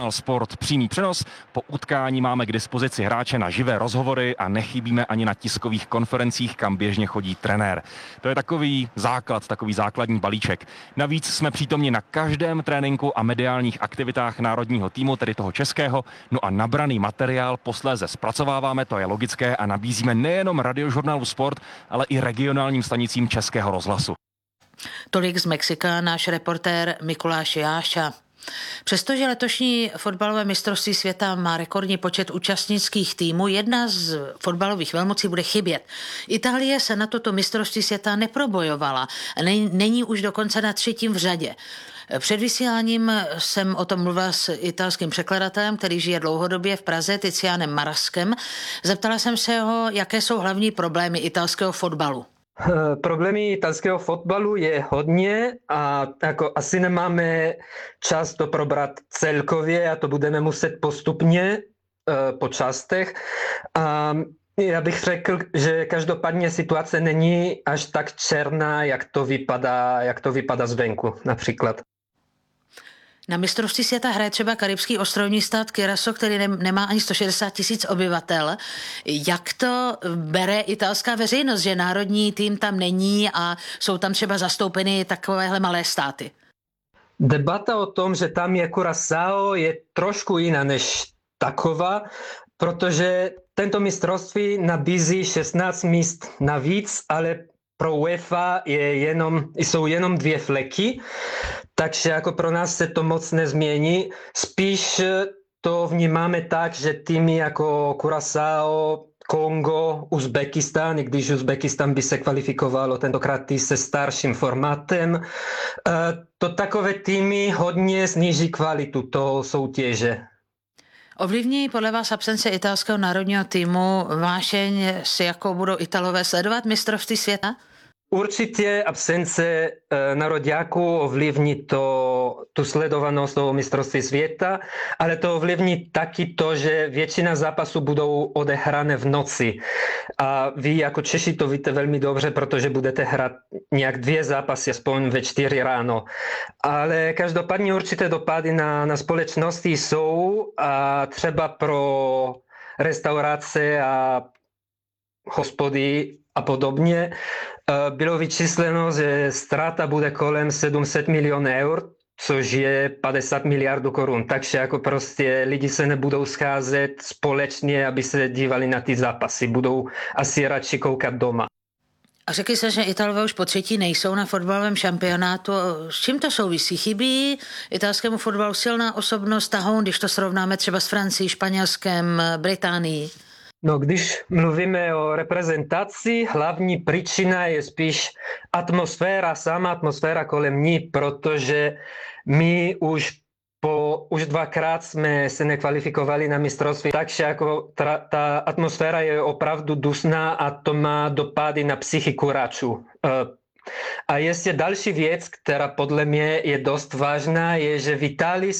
Sport přímý přenos. Po utkání máme k dispozici hráče na živé rozhovory a nechybíme ani na tiskových konferencích, kam běžně chodí trenér. To je takový základ, takový základní balíček. Navíc jsme přítomni na každém tréninku a mediálních aktivitách národního týmu, tedy toho českého. No a nabraný materiál posléze zpracováváme, to je logické, a nabízíme nejenom Radiožurnálu Sport, ale i regionálním stanicím Českého rozhlasu. Tolik z Mexika náš reportér Mikuláš Jáša. Přestože letošní fotbalové mistrovství světa má rekordní počet účastnických týmů, jedna z fotbalových velmocí bude chybět. Itálie se na toto mistrovství světa neprobojovala. Není už dokonce na třetím v řadě. Před vysíláním jsem o tom mluvila s italským překladatelem, který žije dlouhodobě v Praze, Tizianem Maraskem. Zeptala jsem se ho, jaké jsou hlavní problémy italského fotbalu. Problémy italského fotbalu je hodně a jako asi nemáme čas to probrat celkově a to budeme muset postupně po částech. Já bych řekl, že každopádně situace není až tak černá, jak to vypadá zvenku například. Na mistrovství světa hraje třeba karibský ostrovní stát Curaçao, který nemá ani 160 000 obyvatel. Jak to bere italská veřejnost, že národní tým tam není a jsou tam třeba zastoupeny takovéhle malé státy? Debata o tom, že tam je Curaçao, je trošku jiná než taková, protože tento mistrovství nabízí 16 míst navíc, ale pro UEFA jsou jenom 2 fleky, takže jako pro nás se to moc nezmění. Spíš to vnímáme tak, že týmy jako Curaçao, Kongo, Uzbekistán, i když Uzbekistán by se kvalifikovalo tentokrát i se starším formátem, to takové týmy hodně sníží kvalitu toho soutěže. Ovlivní podle vás absence italského národního týmu vášeň, si jakou budou Italové sledovat mistrovství světa? Určitě absence nároďáků ovlivní tu sledovanost toho mistrovství světa, ale to ovlivní taky to, že většina zápasů budou odehrané v noci. A vy jako Češi to víte velmi dobře, protože budete hrát nějak 2 zápasy, aspoň ve 4 ráno. Ale každopádně určité dopady na společnosti jsou a třeba pro restaurace a hospody a podobně. Bylo vyčísleno, že ztráta bude kolem 700 milionů eur, což je 50 miliardů korun. Takže jako prostě lidi se nebudou scházet společně, aby se dívali na ty zápasy. Budou asi radši koukat doma. A řekli jste, že Italové už po 3. nejsou na fotbalovém šampionátu. S čím to souvisí? Chybí italskému fotbalu silná osobnost tahoun, když to srovnáme třeba s Francií, Španělskem, Británií? No, když mluvíme o reprezentaci, hlavní příčina je spíš sama atmosféra kolem ní, protože my už 2krát jsme se nekvalifikovali na mistrovství, takže jako ta atmosféra je opravdu dusná a to má dopady na psychiku hráčů. A ještě další věc, která podle mě je dost vážná, je, že v Itálii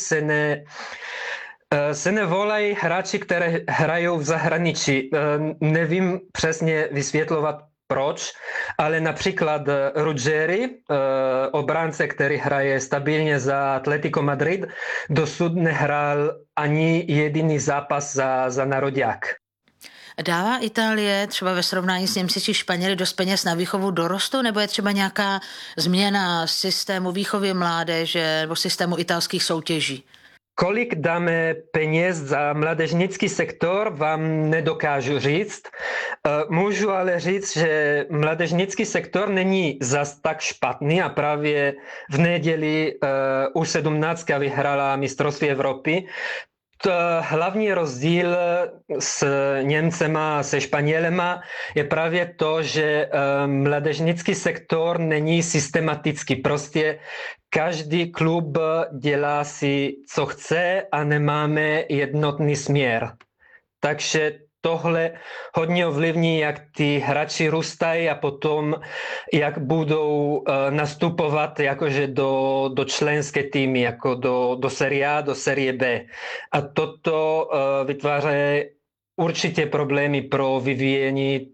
se nevolají hráči, které hrajou v zahraničí. Nevím přesně vysvětlovat proč, ale například Ruggeri, obránce, který hraje stabilně za Atletico Madrid, dosud nehrál ani jediný zápas za nároďák. Dává Itálie třeba ve srovnání s Němci či Španěli dost peněz na výchovu dorostu, nebo je třeba nějaká změna systému výchovy mládeže nebo systému italských soutěží? Kolik dáme peněz za mládežnický sektor, vám nedokážu říct. Můžu ale říct, že mládežnický sektor není zas tak špatný a právě v neděli U17 vyhrála mistrovství Evropy. Hlavní rozdíl s Němcema a se Španělema je právě to, že mládežnický sektor není systematický. Prostě každý klub dělá si, co chce a nemáme jednotný směr. Takže tohle hodně ovlivní, jak ty hráči růstají a potom jak budou nastupovat jakože do členské týmy, jako do série A, do série B. A toto vytváří určitě problémy pro vyvíjení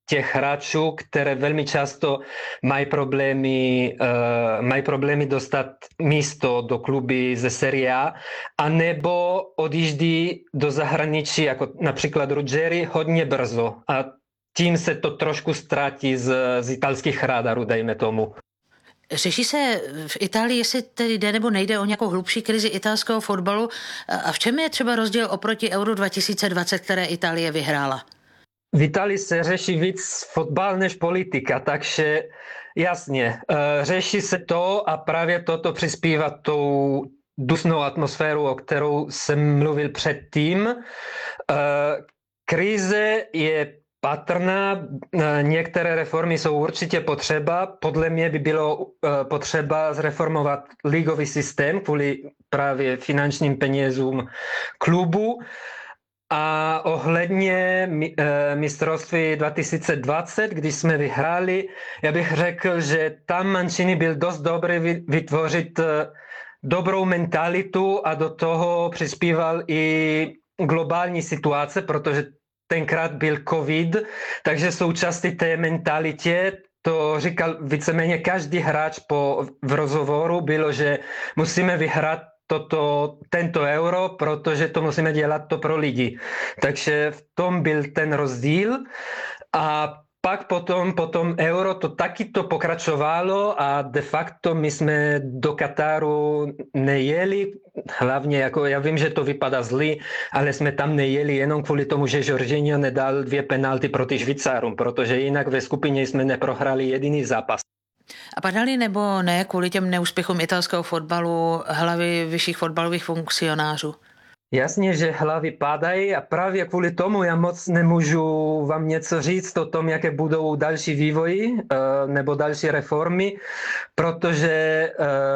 těch hráčů, které velmi často mají problémy dostat místo do kluby ze Serie A, anebo odjíždí do zahraničí, jako například Ruggeri, hodně brzo. A tím se to trošku ztratí z italských radarů, dejme tomu. Řeší se v Itálii, jestli tedy jde nebo nejde o nějakou hlubší krizi italského fotbalu a v čem je třeba rozdíl oproti Euro 2020, které Itálie vyhrála? V Itálii se řeší víc fotbal než politika, takže jasně, řeší se to a právě toto přispívá tou dusnou atmosféru, o kterou jsem mluvil předtím. Krize je patrná, některé reformy jsou určitě potřeba. Podle mě by bylo potřeba zreformovat ligový systém kvůli právě finančním penězům klubu. A ohledně mistrovství 2020, když jsme vyhráli, já bych řekl, že tam Mancini byl dost dobrý vytvořit dobrou mentalitu a do toho přispíval i globální situace, protože tenkrát byl covid, takže součástí té mentalitě, to říkal víceméně každý hráč v rozhovoru, bylo, že musíme vyhrát tento euro, protože to musíme dělat to pro lidi. Takže v tom byl ten rozdíl a pak potom euro to taky to pokračovalo a de facto my jsme do Kataru nejeli, hlavně jako já vím, že to vypadá zlý, ale jsme tam nejeli jenom kvůli tomu, že Jorginho nedal 2 penalty proti Švýcarům, protože jinak ve skupině jsme neprohráli jediný zápas. A padaly nebo ne kvůli těm neúspěchům italského fotbalu hlavy vyšších fotbalových funkcionářů? Jasně, že hlavy padají a právě kvůli tomu já moc nemůžu vám něco říct o tom, jaké budou další vývoji nebo další reformy, protože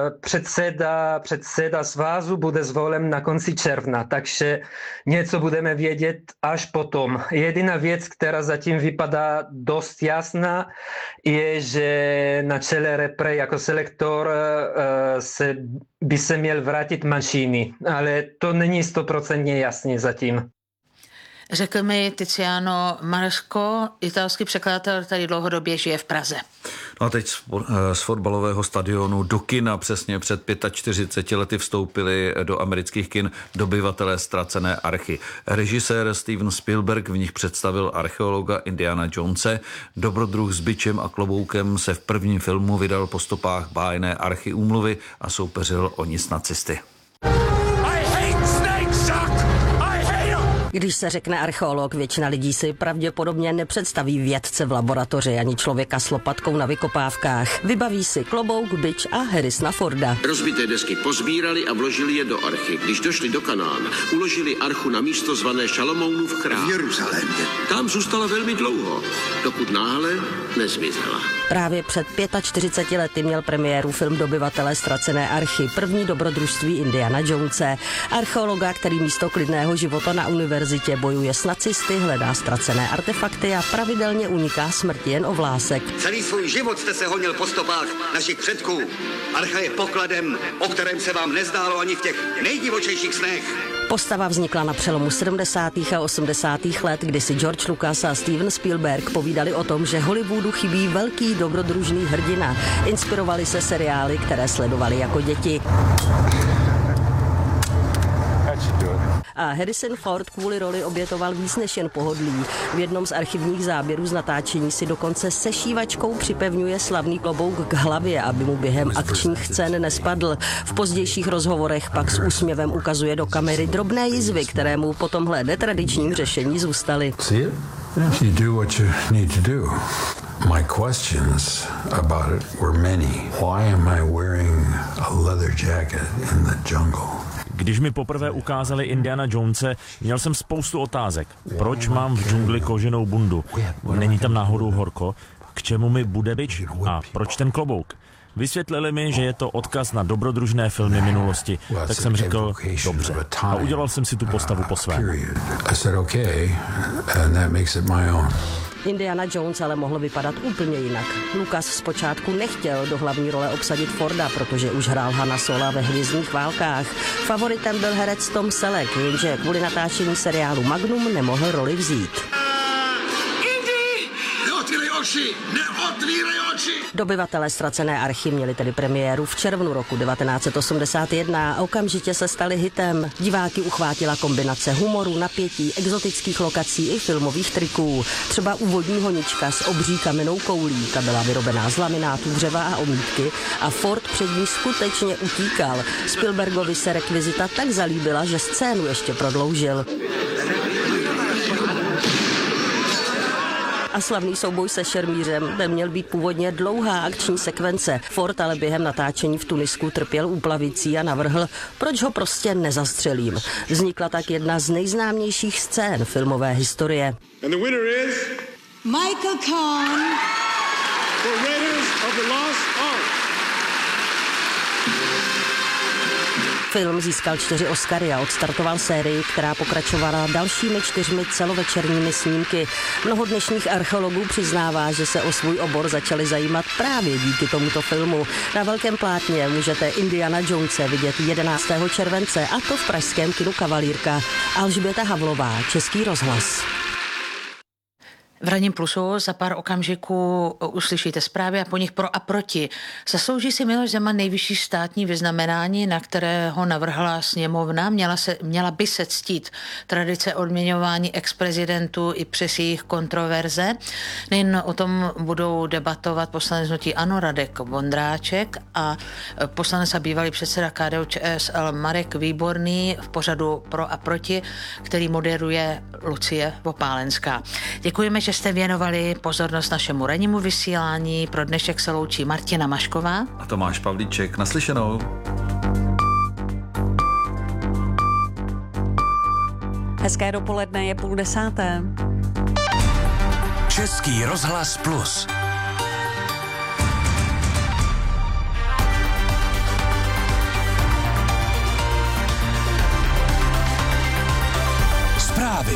předseda svazu bude zvolen na konci června, takže něco budeme vědět až potom. Jediná věc, která zatím vypadá dost jasná, je, že na čele repre jako selektor by se měl vrátit Mancini, ale to není 100% jasně zatím. Řekl mi Tiziano Maresco, italský překladatel, který dlouhodobě žije v Praze. No a teď z fotbalového stadionu do kina přesně před 45 lety vstoupili do amerických kin dobyvatelé ztracené archy. Režisér Steven Spielberg v nich představil archeologa Indiana Jonese. Dobrodruh s bičem a kloboukem se v prvním filmu vydal po stopách bájné archy úmluvy a soupeřil o ní s nacisty. Když se řekne archeolog, většina lidí si pravděpodobně nepředstaví vědce v laboratoři ani člověka s lopatkou na vykopávkách. Vybaví si klobouk, bič a Harrisona Forda. Rozbité desky pozbírali a vložili je do archy. Když došli do Kanána, uložili archu na místo zvané Šalomounův chrám. V Jeruzalémě. Tam zůstala velmi dlouho, dokud náhle nezmizela. Právě před 45 lety měl premiéru film Dobyvatelé ztracené archy, první dobrodružství Indiana Jonese. Archeologa, který místo klidného života na univerzitě bojuje s nacisty, hledá ztracené artefakty a pravidelně uniká smrti jen o vlásek. Celý svůj život jste se honil po stopách našich předků. Archa je pokladem, o kterém se vám nezdálo ani v těch nejdivočejších snech. Postava vznikla na přelomu 70. a 80. let, kdy si George Lucas a Steven Spielberg povídali o tom, že Hollywoodu chybí velký dobrodružný hrdina. Inspirovali se seriály, které sledovali jako děti. A Harrison Ford kvůli roli obětoval víc než jen pohodlí. V jednom z archivních záběrů z natáčení si dokonce se šívačkou připevňuje slavný klobouk k hlavě, aby mu během akčních scén nespadl. V pozdějších rozhovorech pak s úsměvem ukazuje do kamery drobné jizvy, které mu po tomhle netradičním řešení zůstaly. You do what you need to do. My questions about it were many. Why am I wearing a leather jacket in the jungle? Když mi poprvé ukázali Indiana Jonese, měl jsem spoustu otázek. Proč mám v džungli koženou bundu? Není tam náhodou horko? K čemu mi bude bič? A proč ten klobouk? Vysvětlili mi, že je to odkaz na dobrodružné filmy minulosti. Tak jsem řekl, dobře. A udělal jsem si tu postavu po svém. Indiana Jones ale mohl vypadat úplně jinak. Lucas zpočátku nechtěl do hlavní role obsadit Forda, protože už hrál Hana Sola ve Hvězdných válkách. Favoritem byl herec Tom Selleck, jenže kvůli natáčení seriálu Magnum nemohl roli vzít. Indy! No, oči! Neotvírej oči! Dobyvatelé ztracené archy měli tedy premiéru v červnu roku 1981 a okamžitě se stali hitem. Diváky uchvátila kombinace humoru, napětí, exotických lokací i filmových triků. Třeba úvodní honička s obří kamennou koulí, ta byla vyrobená z laminátů, dřeva a omítky a Ford před ní skutečně utíkal. Spielbergovi se rekvizita tak zalíbila, že scénu ještě prodloužil. A slavný souboj se šermířem, ten měl být původně dlouhá akční sekvence. Ford ale během natáčení v Tunisku trpěl úplavicí a navrhl, proč ho prostě nezastřelím. Vznikla tak jedna z nejznámějších scén filmové historie. And the winner is Michael Caine for Raiders of the Lost Ark. Film získal 4 Oscary a odstartoval sérii, která pokračovala dalšími 4 celovečerními snímky. Mnoho dnešních archeologů přiznává, že se o svůj obor začali zajímat právě díky tomuto filmu. Na velkém plátně můžete Indiana Jonese vidět 11. července, a to v pražském kinu Kavalírka. Alžběta Havlová, Český rozhlas. V Ranním plusu za pár okamžiků uslyšíte zprávy a po nich pro a proti. Zaslouží si Miloš Zeman nejvyšší státní vyznamenání, na které ho navrhla sněmovna. Měla by se ctít tradice odměňování ex-prezidentů i přes jejich kontroverze. Nejen o tom budou debatovat poslanec hnutí ANO Radek Vondráček a poslanec a bývalý předseda KDU-ČSL Marek Výborný v pořadu Pro a proti, který moderuje Lucie Vopálenská. Děkujeme, že jste věnovali pozornost našemu rannímu vysílání. Pro dnešek se loučí Martina Mašková a Tomáš Pavlíček. Naslyšenou. Hezké dopoledne, je 9:30. Český rozhlas Plus. Zprávy.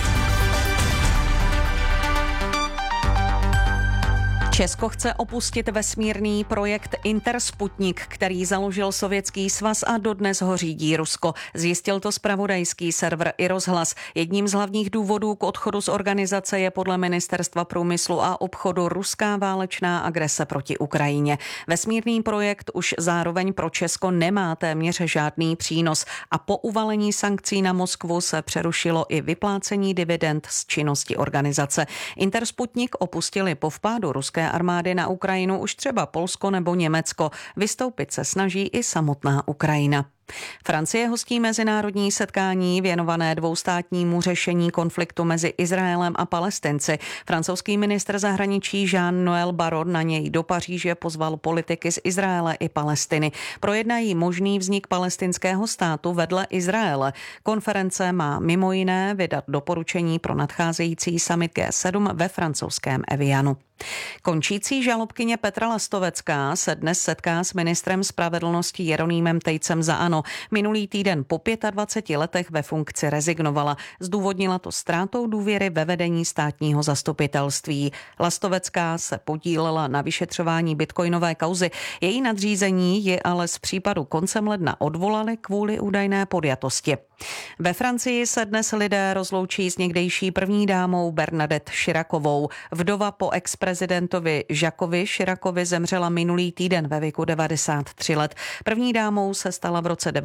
Česko chce opustit vesmírný projekt Intersputnik, který založil Sovětský svaz a dodnes ho řídí Rusko. Zjistil to zpravodajský server iRozhlas. Jedním z hlavních důvodů k odchodu z organizace je podle Ministerstva průmyslu a obchodu ruská válečná agrese proti Ukrajině. Vesmírný projekt už zároveň pro Česko nemá téměř žádný přínos a po uvalení sankcí na Moskvu se přerušilo i vyplácení dividend z činnosti organizace. Intersputnik opustili po vpádu ruské armády na Ukrajinu už třeba Polsko nebo Německo. Vystoupit se snaží i samotná Ukrajina. Francie hostí mezinárodní setkání věnované dvoustátnímu řešení konfliktu mezi Izraelem a Palestinci. Francouzský ministr zahraničí Jean-Noël Barrot na něj do Paříže pozval politiky z Izraele i Palestiny. Projednají možný vznik palestinského státu vedle Izraele. Konference má mimo jiné vydat doporučení pro nadcházející summit G7 ve francouzském Evianu. Končící žalobkyně Petra Lastovecká se dnes setká s ministrem spravedlnosti Jeronýmem Tejcem za ANO. Minulý týden po 25 letech ve funkci rezignovala. Zdůvodnila to ztrátou důvěry ve vedení státního zastupitelství. Lastovecká se podílela na vyšetřování bitcoinové kauzy. Její nadřízení ji ale z případu koncem ledna odvolali kvůli údajné podjatosti. Ve Francii se dnes lidé rozloučí s někdejší první dámou Bernadette Chirakovou. Vdova po ex-prezidentovi Jacquesovi Chiracovi zemřela minulý týden ve věku 93 let. První dámou se stala v roce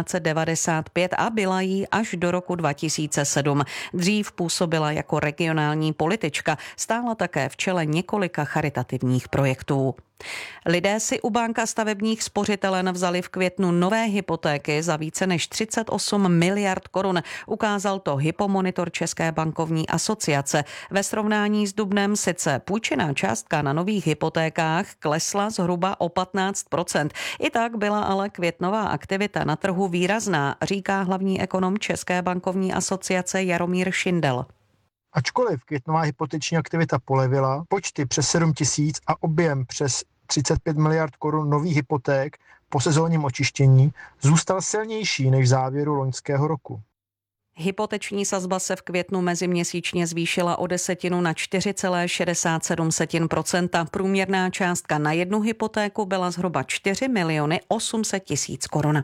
1995 a byla jí až do roku 2007. Dřív působila jako regionální politička, stála také v čele několika charitativních projektů. Lidé si u banka stavebních spořitelen vzali v květnu nové hypotéky za více než 38 miliard korun. Ukázal to Hypomonitor České bankovní asociace. Ve srovnání s dubnem sice půjčená částka na nových hypotékách klesla zhruba o 15%. I tak byla ale květnová aktivita na trhu výrazná, říká hlavní ekonom České bankovní asociace Jaromír Šindel. Ačkoliv květnová hypoteční aktivita polevila, počty přes 7 000 a objem přes 35 miliard korun nových hypoték po sezónním očištění zůstal silnější než v závěru loňského roku. Hypoteční sazba se v květnu meziměsíčně zvýšila o 10 na 4,67%. Průměrná částka na jednu hypotéku byla zhruba 4 800 000 korun.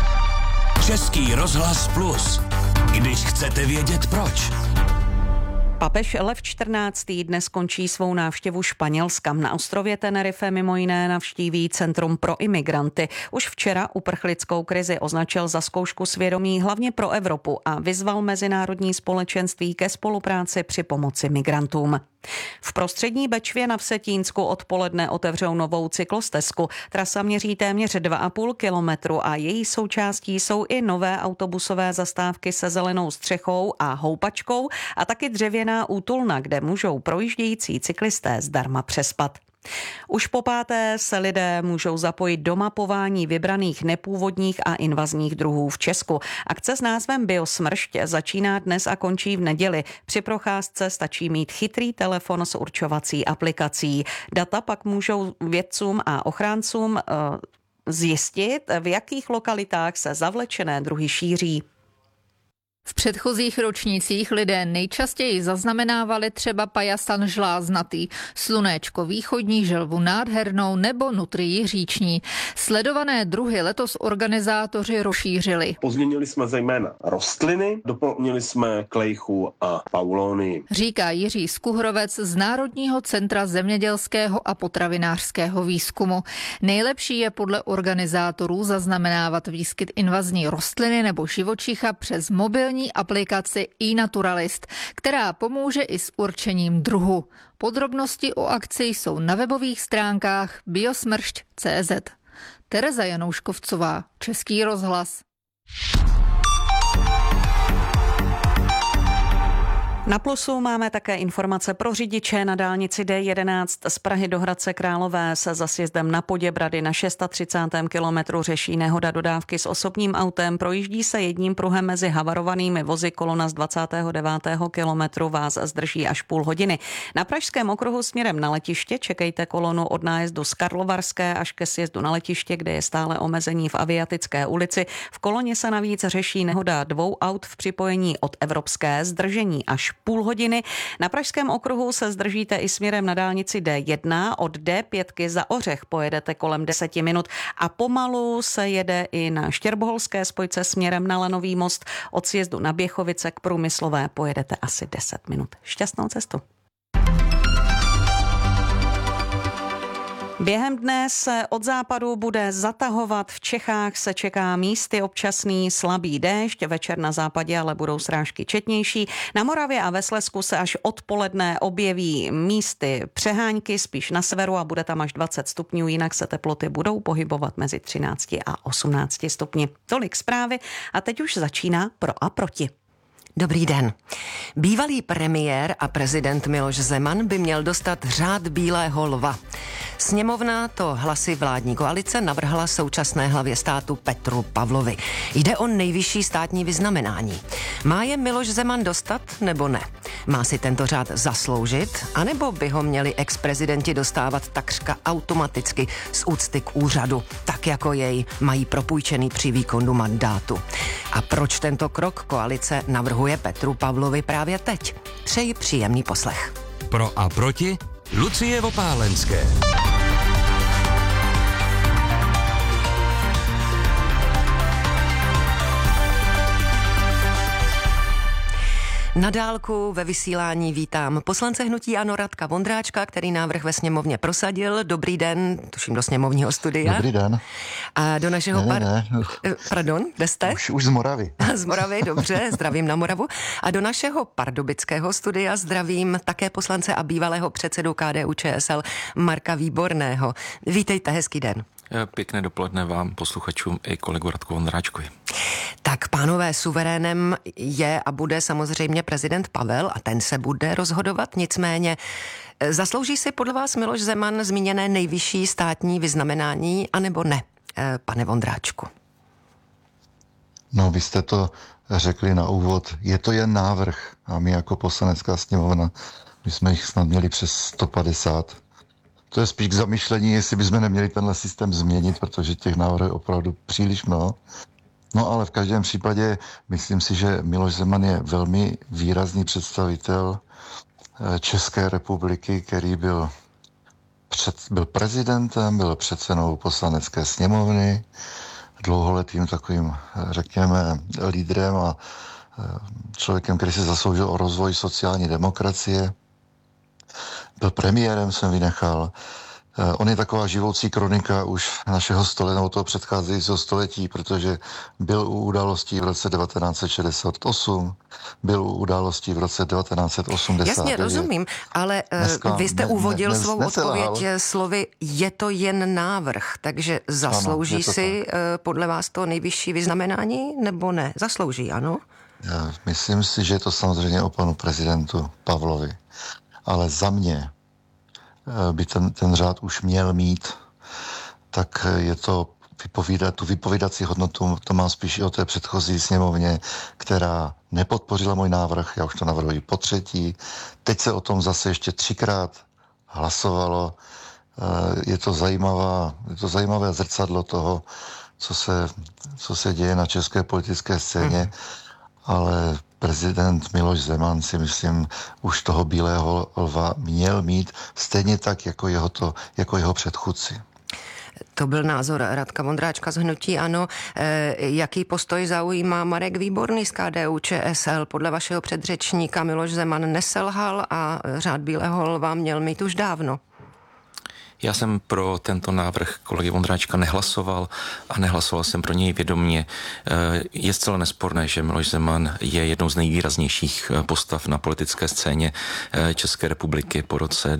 Český rozhlas Plus. Když chcete vědět proč. Papež Lev XIV. Dnes končí svou návštěvu Španělska. Na ostrově Tenerife mimo jiné navštíví Centrum pro imigranty. Už včera uprchlickou krizi označil za zkoušku svědomí hlavně pro Evropu a vyzval mezinárodní společenství ke spolupráci při pomoci migrantům. V prostřední Bečvě na Vsetínsku odpoledne otevřou novou cyklostezku. Trasa měří téměř 2,5 kilometru a její součástí jsou i nové autobusové zastávky se zelenou střechou a houpačkou a taky dřevěná útulna, kde můžou projíždějící cyklisté zdarma přespat. Už po páté se lidé můžou zapojit do mapování vybraných nepůvodních a invazních druhů v Česku. Akce s názvem Biosmršť začíná dnes a končí v neděli. Při procházce stačí mít chytrý telefon s určovací aplikací. Data pak můžou vědcům a ochráncům zjistit, v jakých lokalitách se zavlečené druhy šíří. V předchozích ročnících lidé nejčastěji zaznamenávali třeba pajasan žláznatý, slunéčko východní, želvu nádhernou nebo nutrii říční. Sledované druhy letos organizátoři rozšířili. Pozměnili jsme zejména rostliny, doplnili jsme klejchu a paulónii. Říká Jiří Skuhrovec z Národního centra zemědělského a potravinářského výzkumu. Nejlepší je podle organizátorů zaznamenávat výskyt invazní rostliny nebo živočicha přes mobilní aplikaci iNaturalist, která pomůže i s určením druhu. Podrobnosti o akci jsou na webových stránkách biosmršť.cz. Tereza Janouškovcová, Český rozhlas. Na Plusu máme také informace pro řidiče. Na dálnici D11 z Prahy do Hradce Králové se za sjezdem na Poděbrady na 630. kilometru řeší nehoda dodávky s osobním autem. Projíždí se jedním pruhem mezi havarovanými vozy. Kolona z 29. kilometru vás zdrží až půl hodiny. Na Pražském okruhu směrem na letiště čekejte kolonu od nájezdu z Karlovarské až ke sjezdu na letiště, kde je stále omezení v Aviatické ulici. V koloně se navíc řeší nehoda 2 aut v připojení od Evropské, zdržení až půl hodiny. Na Pražském okruhu se zdržíte i směrem na dálnici D1. Od D5 za Ořech pojedete kolem 10 minut a pomalu se jede i na Štěrboholské spojce směrem na Lanový most. Od sjezdu na Běchovice k Průmyslové pojedete asi 10 minut. Šťastnou cestu. Během dne se od západu bude zatahovat, v Čechách se čeká místy občasný slabý déšť, večer na západě ale budou srážky četnější. Na Moravě a ve Slezsku se až odpoledne objeví místy přehánky, spíš na severu a bude tam až 20 stupňů, jinak se teploty budou pohybovat mezi 13 a 18 stupni. Tolik zprávy a teď už začíná Pro a proti. Dobrý den. Bývalý premiér a prezident Miloš Zeman by měl dostat řád Bílého lva. Sněmovna to hlasy vládní koalice navrhla současné hlavě státu Petru Pavlovi. Jde o nejvyšší státní vyznamenání. Má je Miloš Zeman dostat nebo ne? Má si tento řád zasloužit, anebo by ho měli ex-prezidenti dostávat takřka automaticky z úcty k úřadu, tak jako jej mají propůjčený při výkonu mandátu? A proč tento krok koalice navrhuje Petru Pavlovi právě teď? Přeji příjemný poslech. Pro a proti Lucie Vopálenské. Na dálku ve vysílání vítám poslance hnutí ANO Radka Vondráčka, který návrh ve sněmovně prosadil. Dobrý den, tuším do sněmovního studia. Dobrý den. A do našeho Pardon, kde jste? Už z Moravy. Z Moravy, dobře, zdravím na Moravu. A do našeho pardubického studia zdravím také poslance a bývalého předsedu KDU-ČSL Marka Výborného. Vítejte, hezký den. Pěkné dopoledne vám, posluchačům i kolegu Radku Vondráčkovi. Tak pánové, suverénem je a bude samozřejmě prezident Pavel a ten se bude rozhodovat, nicméně zaslouží si podle vás Miloš Zeman zmíněné nejvyšší státní vyznamenání, anebo ne, pane Vondráčku? No, vy jste to řekli na úvod, je to jen návrh a my jako poslanecká sněmovna, my jsme jich snad měli přes 150. To je spíš k zamyšlení, jestli bychom neměli tenhle systém změnit, protože těch návrhů je opravdu příliš mnoho. No ale v každém případě myslím si, že Miloš Zeman je velmi výrazný představitel České republiky, který byl prezidentem, byl předsedou poslanecké sněmovny, dlouholetým takovým, řekněme, lídrem a člověkem, který se zasloužil o rozvoj sociální demokracie. Byl premiérem, jsem vynechal. On je taková živoucí kronika už našeho století, toho předcházejícího století, protože byl u událostí v roce 1968, byl u událostí v roce 1989. Jasně, rozumím, ale vy jste uvodil svou odpověď slovy je to jen návrh, takže zaslouží ano, si podle vás to nejvyšší vyznamenání, nebo ne? Zaslouží, ano? Já myslím si, že je to samozřejmě o panu prezidentu Pavlovi, ale za mě by ten řád už měl mít, tak je to tu vypovídací hodnotu, to mám spíš i o té předchozí sněmovně, která nepodpořila můj návrh, já už to navrhuji po třetí. Teď se o tom zase ještě 3krát hlasovalo. Je to zajímavé zrcadlo toho, co se děje na české politické scéně, ale prezident Miloš Zeman si myslím už toho bílého lva měl mít stejně tak jako jeho předchůdci. To byl názor Radka Vondráčka z hnutí ANO. Jaký postoj zaujímá Marek Výborný z KDU ČSL? Podle vašeho předřečníka Miloš Zeman neselhal a řád bílého lva měl mít už dávno. Já jsem pro tento návrh kolegy Vondráčka nehlasoval a nehlasoval jsem pro něj vědomě. Je zcela nesporné, že Miloš Zeman je jednou z nejvýraznějších postav na politické scéně České republiky po roce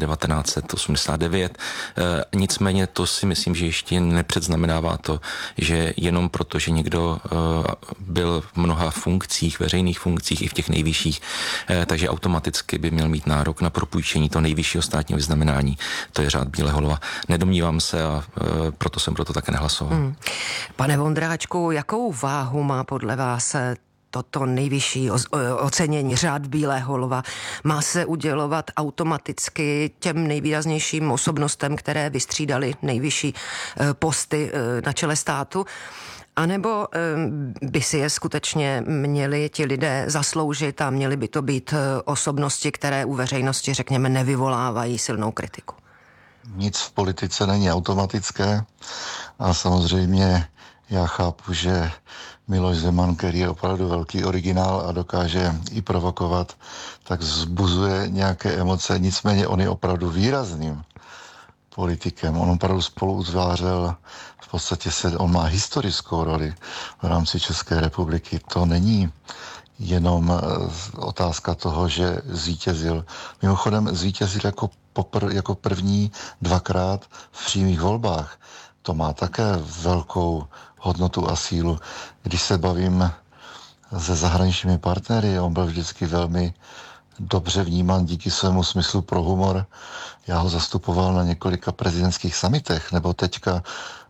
1989. Nicméně to si myslím, že ještě nepředznamenává to, že jenom proto, že někdo byl v mnoha funkcích, veřejných funkcích i v těch nejvyšších, takže automaticky by měl mít nárok na propůjčení toho nejvyššího státního vyznamenání. To je řád bílého. Nedomnívám se a proto jsem proto také nehlasoval. Pane Vondráčku, jakou váhu má podle vás toto nejvyšší ocenění řád bílého lva? Má se udělovat automaticky těm nejvýraznějším osobnostem, které vystřídaly nejvyšší posty na čele státu? A nebo by si je skutečně měli ti lidé zasloužit a měly by to být osobnosti, které u veřejnosti, řekněme, nevyvolávají silnou kritiku? Nic v politice není automatické a samozřejmě já chápu, že Miloš Zeman, který je opravdu velký originál a dokáže i provokovat, tak vzbuzuje nějaké emoce, nicméně on je opravdu výrazným politikem. On opravdu spolu utvářel, v podstatě on má historickou roli v rámci České republiky. To není jenom otázka toho, že zvítězil. Mimochodem zvítězil jako první 2krát v přímých volbách. To má také velkou hodnotu a sílu. Když se bavím se zahraničními partnery, on byl vždycky velmi dobře vnímán díky svému smyslu pro humor. Já ho zastupoval na několika prezidentských summitech, nebo teďka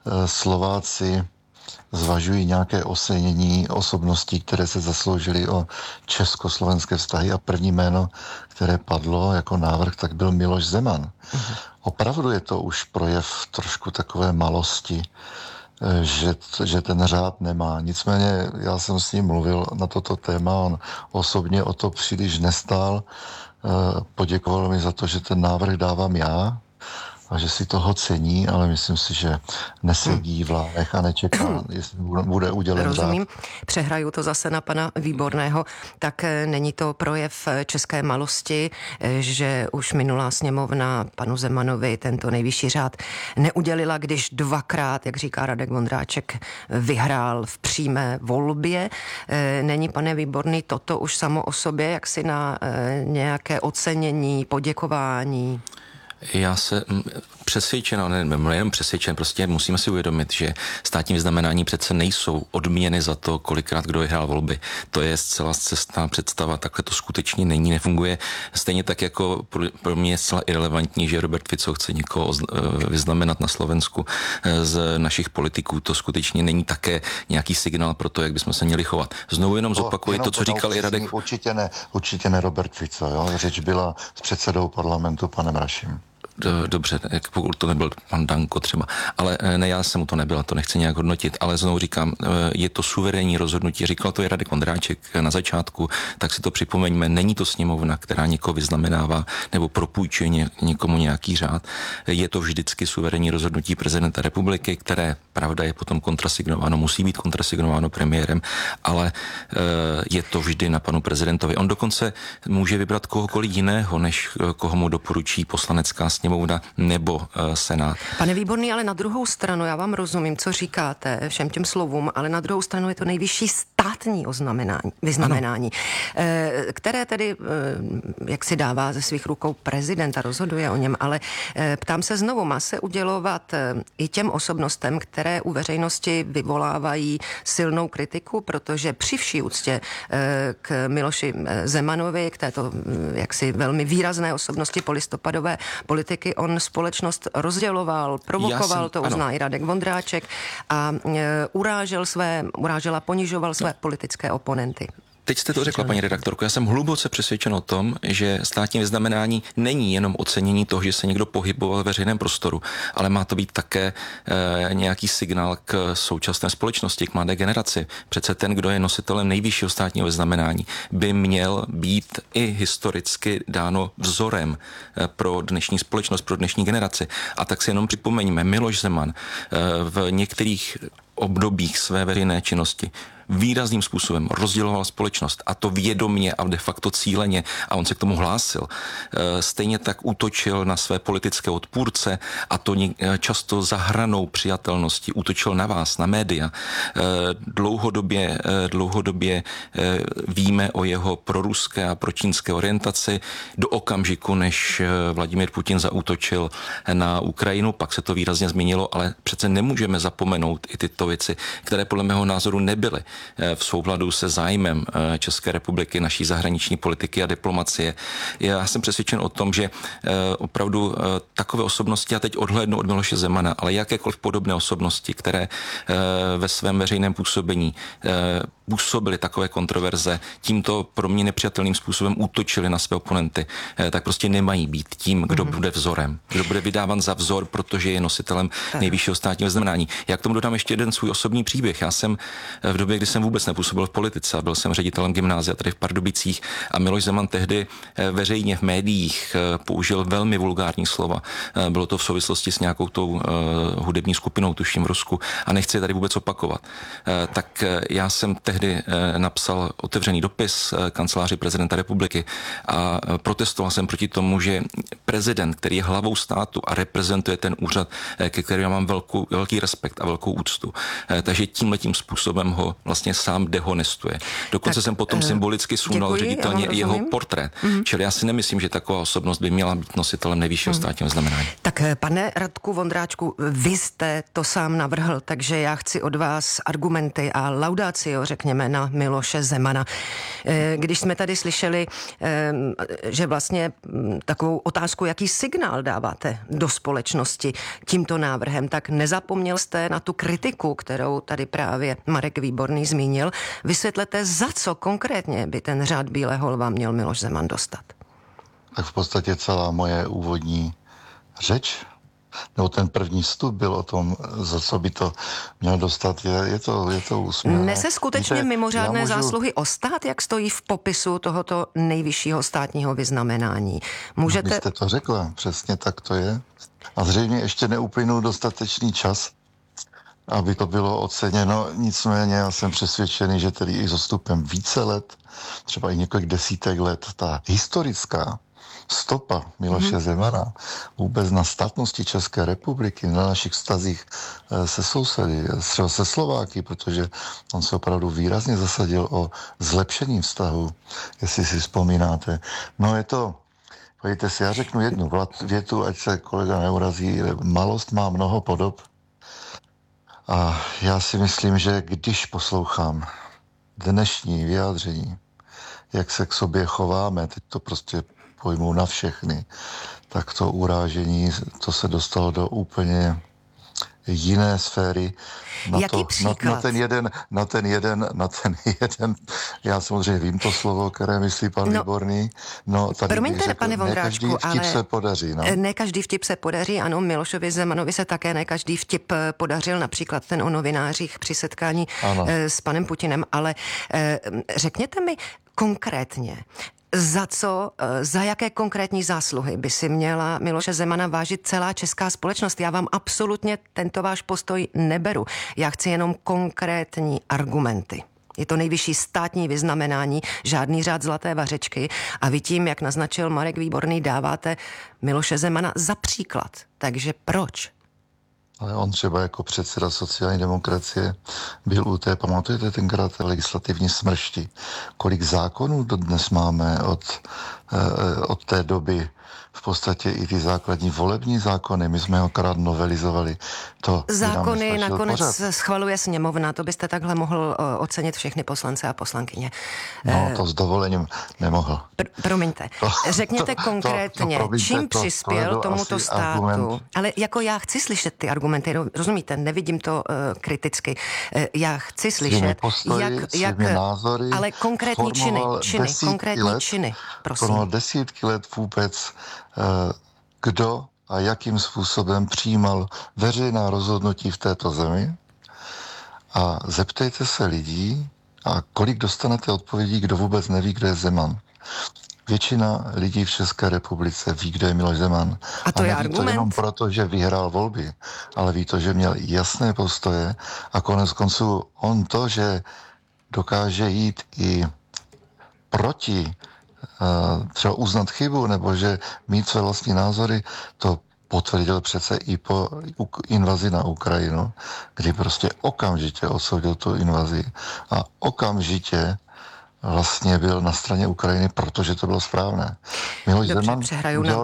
Slováci zvažují nějaké ocenění osobností, které se zasloužily o československé vztahy a první jméno, které padlo jako návrh, tak byl Miloš Zeman. Opravdu je to už projev trošku takové malosti, že ten řád nemá. Nicméně já jsem s ním mluvil na toto téma, on osobně o to příliš nestál, poděkoval mi za to, že ten návrh dávám já, a že si toho cení, ale myslím si, že nesedí v lávech a nečeká, jestli bude udělen. Rozumím. Přehraju to zase na pana Výborného. Tak není to projev české malosti, že už minulá sněmovna panu Zemanovi tento nejvyšší řád neudělila, když 2krát, jak říká Radek Vondráček, vyhrál v přímé volbě. Není, pane Výborný, toto už samo o sobě, jak si na nějaké ocenění, poděkování? Já se přesvědčen, nejen přesvědčen, prostě musíme si uvědomit, že státní vyznamenání přece nejsou odměny za to, kolikrát kdo vyhrál volby. To je zcela cestná představa, takhle to skutečně není, nefunguje. Stejně tak jako pro mě je zcela irelevantní, že Robert Fico chce někoho vyznamenat na Slovensku z našich politiků. To skutečně není také nějaký signál pro to, jak bychom se měli chovat. Znovu jenom zopakuji to, co říkal i Radek. Určitě ne Robert Fico, jo? Řeč byla s předsedou parlamentu panem Raším. dobře, pokud to nebyl pan Danko třeba, ale ne, já jsem mu to nebyla, to nechci nějak hodnotit, ale znovu říkám, je to suverénní rozhodnutí, říkal to i Radek Vondráček na začátku, tak si to připomeňme, není to sněmovna, která někoho vyznamenává nebo propůjčuje někomu nějaký řád, je to vždycky suverénní rozhodnutí prezidenta republiky, které, pravda, je potom kontrasignováno, musí být kontrasignováno premiérem, ale je to vždy na panu prezidentovi. On dokonce může vybrat kohokoliv jiného, než koho mu doporučí poslanecká sněmovna nebo senát. Pane Výborný, ale na druhou stranu, já vám rozumím, co říkáte všem těm slovům, ale na druhou stranu je to nejvyšší státní vyznamenání, které tedy, jak si dává ze svých rukou prezident a rozhoduje o něm, ale ptám se znovu, má se udělovat i těm osobnostem, které u veřejnosti vyvolávají silnou kritiku, protože při vší úctě k Miloši Zemanovi, k této jaksi velmi výrazné osobnosti polistopadové politiky, on společnost rozděloval, provokoval, to uzná i Radek Vondráček a urážel a ponižoval své politické oponenty. Teď jste to řekla, paní redaktorko, já jsem hluboce přesvědčen o tom, že státní vyznamenání není jenom ocenění toho, že se někdo pohyboval ve veřejném prostoru, ale má to být také nějaký signál k současné společnosti, k mladé generaci. Přece ten, kdo je nositelem nejvyššího státního vyznamenání, by měl být i historicky dáno vzorem pro dnešní společnost, pro dnešní generaci. A tak si jenom připomeňme, Miloš Zeman v některých obdobích své veřejné činnosti výrazným způsobem rozděloval společnost, a to vědomně a de facto cíleně, a on se k tomu hlásil. Stejně tak útočil na své politické odpůrce, a to často za hranou přijatelnosti. Útočil na vás, na média. Dlouhodobě víme o jeho proruské a pročínské orientaci do okamžiku, než Vladimír Putin zaútočil na Ukrajinu, pak se to výrazně změnilo, ale přece nemůžeme zapomenout i tyto věci, které podle mého názoru nebyly v souladu se zájmem České republiky, naší zahraniční politiky a diplomacie. Já jsem přesvědčen o tom, že opravdu takové osobnosti, a teď odhlédnu od Miloše Zemana, ale jakékoliv podobné osobnosti, které ve svém veřejném působení působily takové kontroverze, tímto pro mě nepřijatelným způsobem útočili na své oponenty, tak prostě nemají být tím, kdo bude vzorem, kdo bude vydáván za vzor, protože je nositelem nejvyššího státního vyznamenání. Já k tomu dodám ještě jeden svůj osobní příběh. Já jsem v době, kdy jsem vůbec nepůsobil v politice a byl jsem ředitelem gymnázia tady v Pardubicích, a Miloš Zeman tehdy veřejně v médiích použil velmi vulgární slova. Bylo to v souvislosti s nějakou tou hudební skupinou, tuším v Rusku, a nechci je tady vůbec opakovat. Tak já jsem tehdy napsal otevřený dopis kanceláři prezidenta republiky a protestoval jsem proti tomu, že prezident, který je hlavou státu a reprezentuje ten úřad, ke kterému mám velký respekt a velkou úctu, takže tímhletím způsobem ho vlastně sám dehonestuje. Dokonce jsem potom symbolicky sunul ředitelně jeho portrét. Čili já si nemyslím, že taková osobnost by měla být nositelem nejvyššího státního znamenání. Tak pane Radku Vondráčku, vy jste to sám navrhl, takže já chci od vás argumenty a laudatio, řekněme, na Miloše Zemana. Když jsme tady slyšeli, že vlastně takovou otázku, jaký signál dáváte do společnosti tímto návrhem, tak nezapomněl jste na tu kritiku, kterou tady právě Marek Výborný zmínil. Vysvětlete, za co konkrétně by ten řád Bílého lva měl Miloš Zeman dostat? Tak v podstatě celá moje úvodní řeč, nebo ten první vstup byl o tom, za co by to měl dostat, je to úsměvné. Nese skutečně mimořádné zásluhy o stát, jak stojí v popisu tohoto nejvyššího státního vyznamenání? Můžete... Byste to řekla, přesně tak to je. A zřejmě ještě neuplynul dostatečný čas, aby to bylo oceněno. Nicméně já jsem přesvědčený, že tedy i s odstupem více let, třeba i několik desítek let, ta historická stopa Miloše Zemana vůbec na státnosti České republiky, na našich vztazích se sousedy, třeba se Slováky, protože on se opravdu výrazně zasadil o zlepšení vztahu, jestli si vzpomínáte. No je to, pojďte si, já řeknu jednu větu, ať se kolega neurazí, malost má mnoho podob. A já si myslím, že když poslouchám dnešní vyjádření, jak se k sobě chováme, teď to prostě pojmu na všechny, tak to urážení, to se dostalo do úplně jiné sféry. Jaký příklad? Na ten jeden, já samozřejmě vím to slovo, které myslí pan Výborný. No, tady promiňte, řekl, pane Vondráčku, ne každý vtip se podaří. No. Ne každý vtip se podaří, ano, Milošovi Zemanovi se také ne každý vtip podařil, například ten o novinářích při setkání s panem Putinem, ale řekněte mi konkrétně, za jaké konkrétní zásluhy by si měla Miloše Zemana vážit celá česká společnost? Já vám absolutně tento váš postoj neberu. Já chci jenom konkrétní argumenty. Je to nejvyšší státní vyznamenání, žádný řád zlaté vařečky a vy tím, jak naznačil Marek Výborný, dáváte Miloše Zemana za příklad. Takže proč? Ale on třeba jako předseda sociální demokracie byl u té, pamatujete tenkrát legislativní smršti. Kolik zákonů dodnes máme od té doby, v podstatě i ty základní volební zákony, my jsme ho krát novelizovali. Zákony nakonec schvaluje sněmovna, to byste takhle mohl ocenit všechny poslance a poslankyně. No, to s dovolením nemohl. Promiňte, řekněte konkrétně, čím přispěl tomuto státu. Argument. Ale jako já chci slyšet ty argumenty, rozumíte, nevidím to kriticky. Já chci slyšet, jak názory, ale konkrétní činy, prosím. Formoval desítky let vůbec, kdo a jakým způsobem přijímal veřejná rozhodnutí v této zemi. A zeptejte se lidí, a kolik dostanete odpovědí, kdo vůbec neví, kdo je Zeman. Většina lidí v České republice ví, kdo je Miloš Zeman. A to je argument? To jenom proto, že vyhrál volby, ale ví to, že měl jasné postoje a konec konců on to, že dokáže jít i proti třeba uznat chybu, nebo že mít své vlastní názory, to potvrdil přece i po invazi na Ukrajinu, kdy prostě okamžitě odsoudil tu invazi a okamžitě vlastně byl na straně Ukrajiny, protože to bylo správné. Miloš Zeman udělal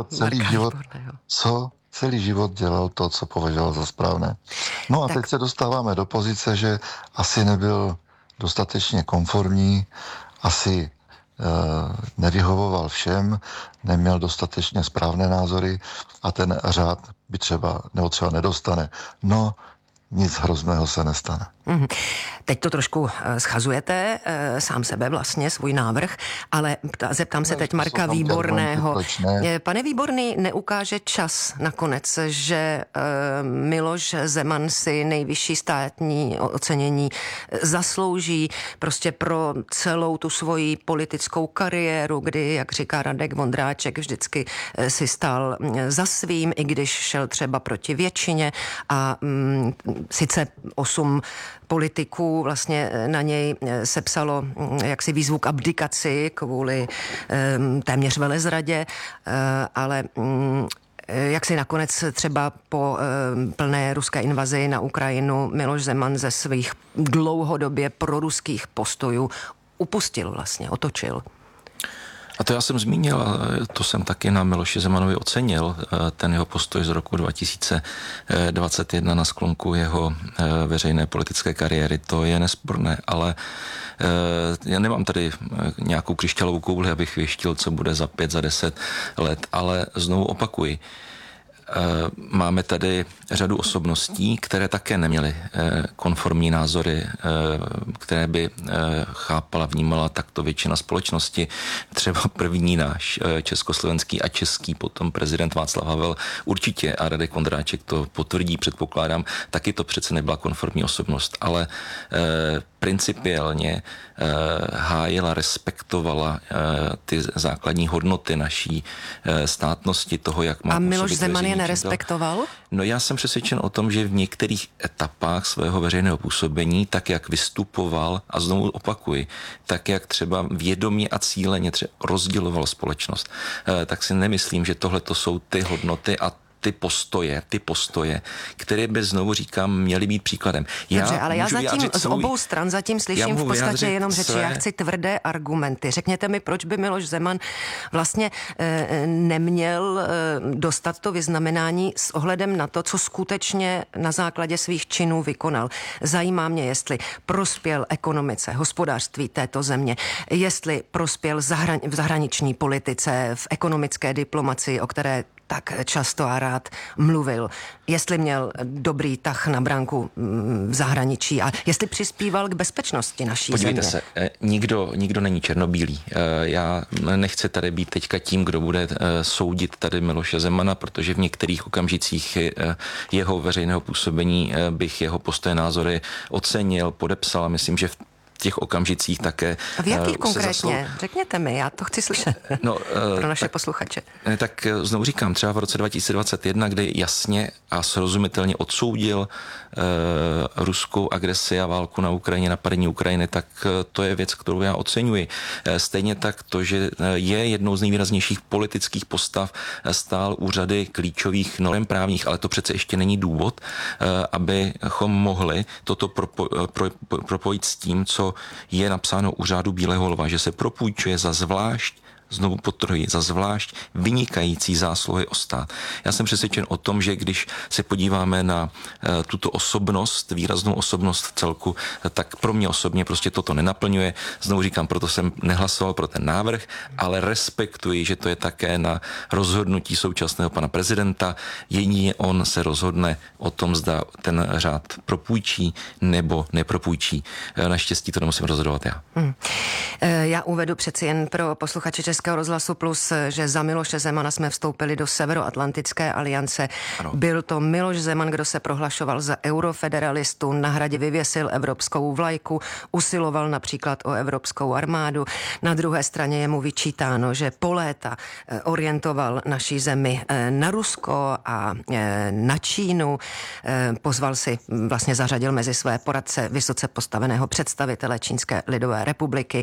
celý život dělal to, co považoval za správné. No a teď se dostáváme do pozice, že asi nebyl dostatečně konformní, asi nevyhovoval všem, neměl dostatečně správné názory a ten řád by třeba nedostane. No, nic hrozného se nestane. Teď to trošku schazujete, sám sebe vlastně, svůj návrh, ale zeptám se teď Marka Výborného. Pane Výborný, neukáže čas nakonec, že Miloš Zeman si nejvyšší státní ocenění zaslouží prostě pro celou tu svoji politickou kariéru, kdy, jak říká Radek Vondráček, vždycky si stál za svým, i když šel třeba proti většině a sice 8 politiků vlastně na něj sepsalo jaksi výzvu k abdikaci kvůli téměř velezradě, ale jak si nakonec třeba po plné ruské invazi na Ukrajinu Miloš Zeman ze svých dlouhodobě proruských postojů upustil vlastně, otočil. A to já jsem zmínil, a to jsem taky na Miloši Zemanovi ocenil, ten jeho postoj z roku 2021 na sklonku jeho veřejné politické kariéry, to je nesporné, ale já nemám tady nějakou křišťálovou kouli, abych věštil, co bude za 5, za 10 let, ale znovu opakuji, máme tady řadu osobností, které také neměly konformní názory, které by chápala, vnímala takto většina společnosti. Třeba první náš československý a český potom prezident Václav Havel určitě, a Radek Vondráček to potvrdí, předpokládám, taky to přece nebyla konformní osobnost, ale principiálně hájila, respektovala ty základní hodnoty naší státnosti, toho, jak má. A Miloš Zeman je nerespektoval? No já jsem přesvědčen o tom, že v některých etapách svého veřejného působení, tak jak vystupoval, a znovu opakuji, tak jak třeba vědomě a cíleně rozděloval společnost, tak si nemyslím, že tohle to jsou ty hodnoty a ty postoje, které by, znovu říkám, měly být příkladem. Dobře, ale já zatím z obou stran zatím slyším v podstatě jenom řeči. Já chci tvrdé argumenty. Řekněte mi, proč by Miloš Zeman vlastně neměl dostat to vyznamenání s ohledem na to, co skutečně na základě svých činů vykonal. Zajímá mě, jestli prospěl ekonomice, hospodářství této země, jestli prospěl v zahraniční politice, v ekonomické diplomacii, o které tak často a rád mluvil. Jestli měl dobrý tah na branku v zahraničí a jestli přispíval k bezpečnosti naší Podívejte země. se, nikdo není černobílý. Já nechci tady být teďka tím, kdo bude soudit tady Miloše Zemana, protože v některých okamžicích jeho veřejného působení bych jeho postoje, názory ocenil, podepsal a myslím, že v těch okamžicích také. A v jakých konkrétně? Řekněte mi, já to chci slyšet pro naše posluchače. Tak znovu říkám, třeba v roce 2021, kdy jasně a srozumitelně odsoudil ruskou agresi a válku na Ukrajině, napadení Ukrajiny, tak to je věc, kterou já oceňuji. Stejně tak to, že je jednou z nejvýraznějších politických postav, stál u řady klíčových norem právních, ale to přece ještě není důvod, abychom mohli toto propojit s tím, co je napsáno u řádu Bílého lva, že se propůjčuje za zvlášť, znovu podtrhuji, za zvlášť vynikající zásluhy o stát. Já jsem přesvědčen o tom, že když se podíváme na tuto osobnost, výraznou osobnost v celku, tak pro mě osobně prostě toto nenaplňuje. Znovu říkám, proto jsem nehlasoval pro ten návrh, ale respektuji, že to je také na rozhodnutí současného pana prezidenta. Jedině on se rozhodne o tom, zda ten řád propůjčí nebo nepropůjčí. Naštěstí to nemusím rozhodovat já. Já uvedu přeci jen pro posluchače Českého rozhlasu Plus, že za Miloše Zemana jsme vstoupili do Severoatlantické aliance. Ano. Byl to Miloš Zeman, kdo se prohlašoval za eurofederalistu, na hradě vyvěsil evropskou vlajku, usiloval například o evropskou armádu. Na druhé straně je mu vyčítáno, že po léta orientoval naší zemi na Rusko a na Čínu. Pozval si, vlastně zařadil mezi své poradce vysoce postaveného představitele Čínské lidové republiky.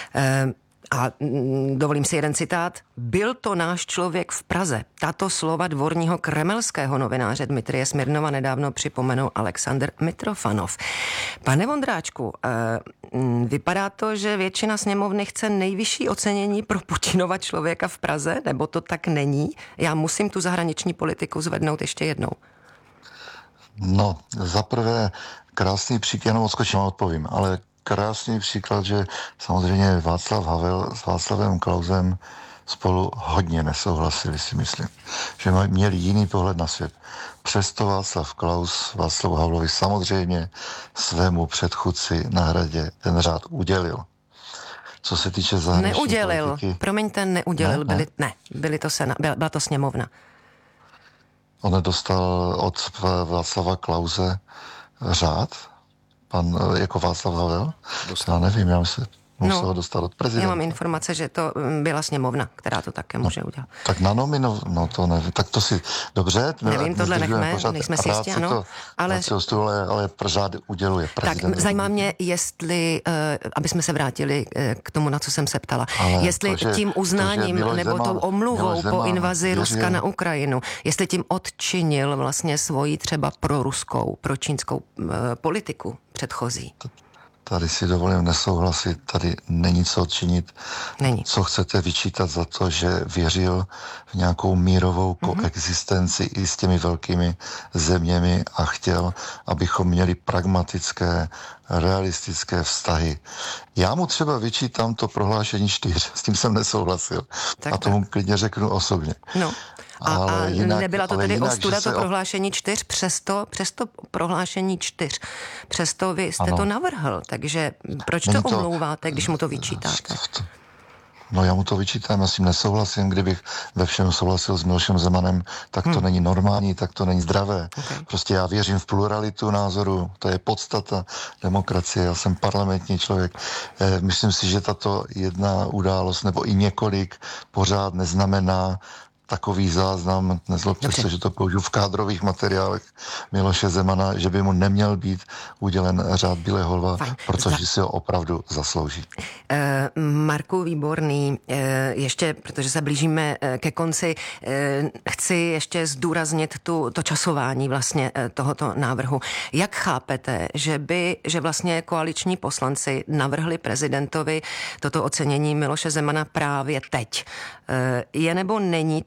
A dovolím si jeden citát. Byl to náš člověk v Praze. Tato slova dvorního kremelského novináře Dmitrije Smirnova nedávno připomenul Alexander Mitrofanov. Pane Vondráčku, vypadá to, že většina sněmovny chce nejvyšší ocenění pro Putinova člověka v Praze, nebo to tak není? Já musím tu zahraniční politiku zvednout ještě jednou. No, zaprvé krásný příklad, jenom odskočím a odpovím, ale krásný příklad, že samozřejmě Václav Havel s Václavem Klausem spolu hodně nesouhlasili, si myslím. Že měli jiný pohled na svět. Přesto Václav Klaus Václavu Havlovi samozřejmě svému předchůdci na hradě ten řád udělil. Co se týče zahraniční neudělil. Politiky... Promiňte, neudělil. Byla to sněmovna. On nedostal od Václava Klause řád, pan jako Václav Havel? Já nevím, já myslím, musel ho dostat od prezidenta. Já mám informace, že to byla sněmovna, která to také může udělat. Tak na no to nevím, tak to si, dobře. Nevím, tohle nechme, nejsme si jistí, ano. Ale řád uděluje prezident. Tak zajímá mě, jestli, aby jsme se vrátili k tomu, na co jsem se ptala, jestli tím uznáním nebo tou omluvou po invazi Ruska na Ukrajinu, jestli tím odčinil vlastně svoji třeba proruskou, pročínskou politiku předchozí. Tady si dovolím nesouhlasit, tady není co odčinit. Není. Co chcete vyčítat za to, že věřil v nějakou mírovou koexistenci i s těmi velkými zeměmi a chtěl, abychom měli pragmatické, realistické vztahy. Já mu třeba vyčítám to prohlášení 4, s tím jsem nesouhlasil. Tak, a tomu klidně řeknu osobně. No. A jinak, nebyla to tedy ostuda to prohlášení 4, přesto prohlášení 4. Přesto vy jste to navrhl, takže proč to omlouváte, když mu to vyčítáte? No já mu to vyčítám, já s tím nesouhlasím, kdybych ve všem souhlasil s Milošem Zemanem, tak to není normální, tak to není zdravé. Okay. Prostě já věřím v pluralitu názoru, to je podstata demokracie, já jsem parlamentní člověk. Myslím si, že tato jedna událost nebo i několik pořád neznamená takový záznam, nezlobte se, že to použiju v kádrových materiálech Miloše Zemana, že by mu neměl být udělen řád Bílého lva, protože si ho opravdu zaslouží. Marku Výborný, ještě, protože se blížíme ke konci, chci ještě zdůraznit to časování vlastně tohoto návrhu. Jak chápete, že vlastně koaliční poslanci navrhli prezidentovi toto ocenění Miloše Zemana právě teď? Je nebo není to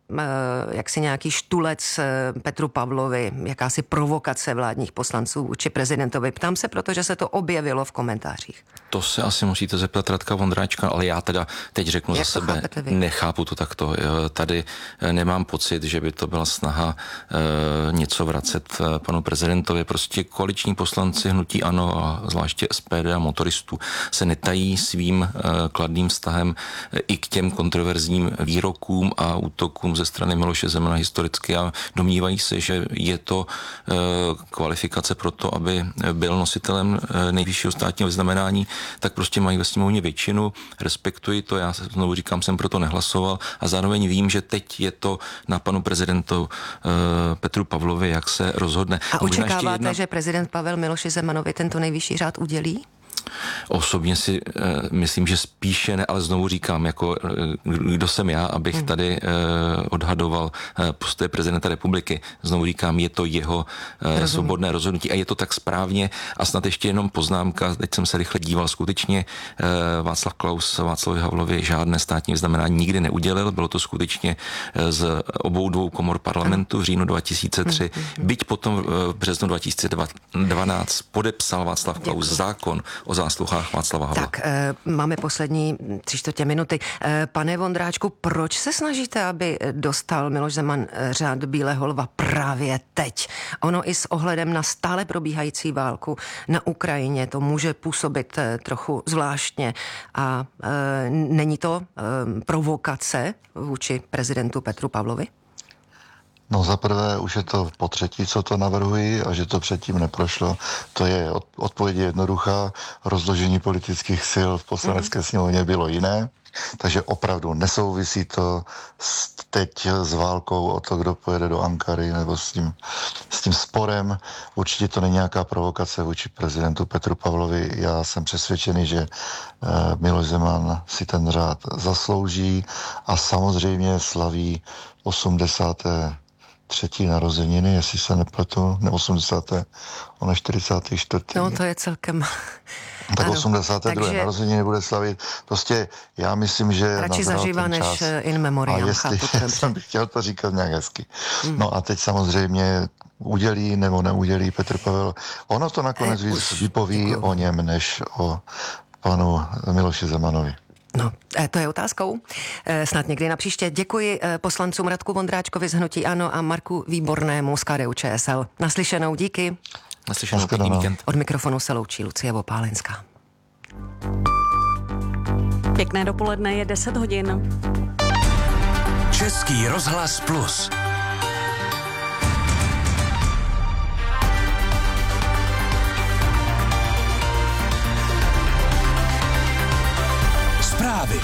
jaksi nějaký štulec Petru Pavlovi, jakási provokace vládních poslanců vůči prezidentovi? Ptám se, protože se to objevilo v komentářích. To se asi musíte zeptat Radka Vondráčka, ale já teda teď řeknu za sebe, nechápu to takto. Tady nemám pocit, že by to byla snaha něco vracet panu prezidentovi. Prostě koaliční poslanci hnutí ANO a zvláště SPD a motoristů se netají svým kladným vztahem i k těm kontroverzním výrokům a útokům ze strany Miloše Zemana historicky a domnívají se, že je to kvalifikace pro to, aby byl nositelem nejvyššího státního vyznamenání, tak prostě mají ve sněmovně většinu, respektuji to, já znovu říkám, jsem proto nehlasoval a zároveň vím, že teď je to na panu prezidentu Petru Pavlovi, jak se rozhodne. A očekáváte, že prezident Pavel Miloši Zemanovi tento nejvyšší řád udělí? Osobně si myslím, že spíše ne, ale znovu říkám, jako kdo jsem já, abych tady odhadoval postoje prezidenta republiky. Znovu říkám, je to jeho svobodné rozhodnutí a je to tak správně. A snad ještě jenom poznámka, teď jsem se rychle díval, skutečně Václav Klaus Václavu Havlovi žádné státní vyznamenání nikdy neudělil, bylo to skutečně z obou dvou komor parlamentu v říjnu 2003, byť potom v březnu 2012 podepsal Václav Klaus zákon o zásluhách Václava Havla. Tak, máme poslední 3/4 minuty. Pane Vondráčku, proč se snažíte, aby dostal Miloš Zeman řád Bílého lva právě teď? Ono i s ohledem na stále probíhající válku na Ukrajině to může působit trochu zvláštně a není to provokace vůči prezidentu Petru Pavlovi? No zaprvé už je to po třetí, co to navrhuji a že to předtím neprošlo. To je odpověď jednoduchá. Rozložení politických sil v poslanecké sněmovně bylo jiné, takže opravdu nesouvisí to teď s válkou o to, kdo pojede do Ankary nebo s tím sporem. Určitě to není nějaká provokace vůči prezidentu Petru Pavlovi. Já jsem přesvědčený, že Miloš Zeman si ten řád zaslouží a samozřejmě slaví 83. narozeniny, jestli se nepletu, ne 80. Ono 44. No to je celkem... Tak ano, 82. takže... narozeniny bude slavit. Prostě já myslím, že radši zažívá než in memoriam. A jestli jsem bych chtěl to říkat nějak hezky. No a teď samozřejmě udělí nebo neudělí Petr Pavel. Ono to nakonec vypoví o něm, než o panu Miloši Zemanovi. No, to je otázkou. Snad někdy napříště. Děkuji poslancům Radku Vondráčkovi z hnutí ANO a Marku Výbornému z KDU-ČSL. Naslyšenou, díky. Naslyšenou, pěkný víkend. Od mikrofonu se loučí Lucie Vopálenská. Pěkné dopoledne, je 10 hodin. Český rozhlas Plus. Zprávy.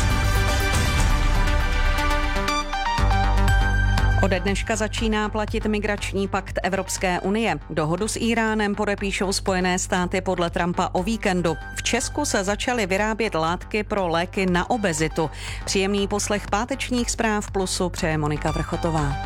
Ode dneška začíná platit migrační pakt Evropské unie. Dohodu s Íránem podepíšou Spojené státy podle Trumpa o víkendu. V Česku se začaly vyrábět látky pro léky na obezitu. Příjemný poslech pátečních zpráv Plusu přeje Monika Vrchotová.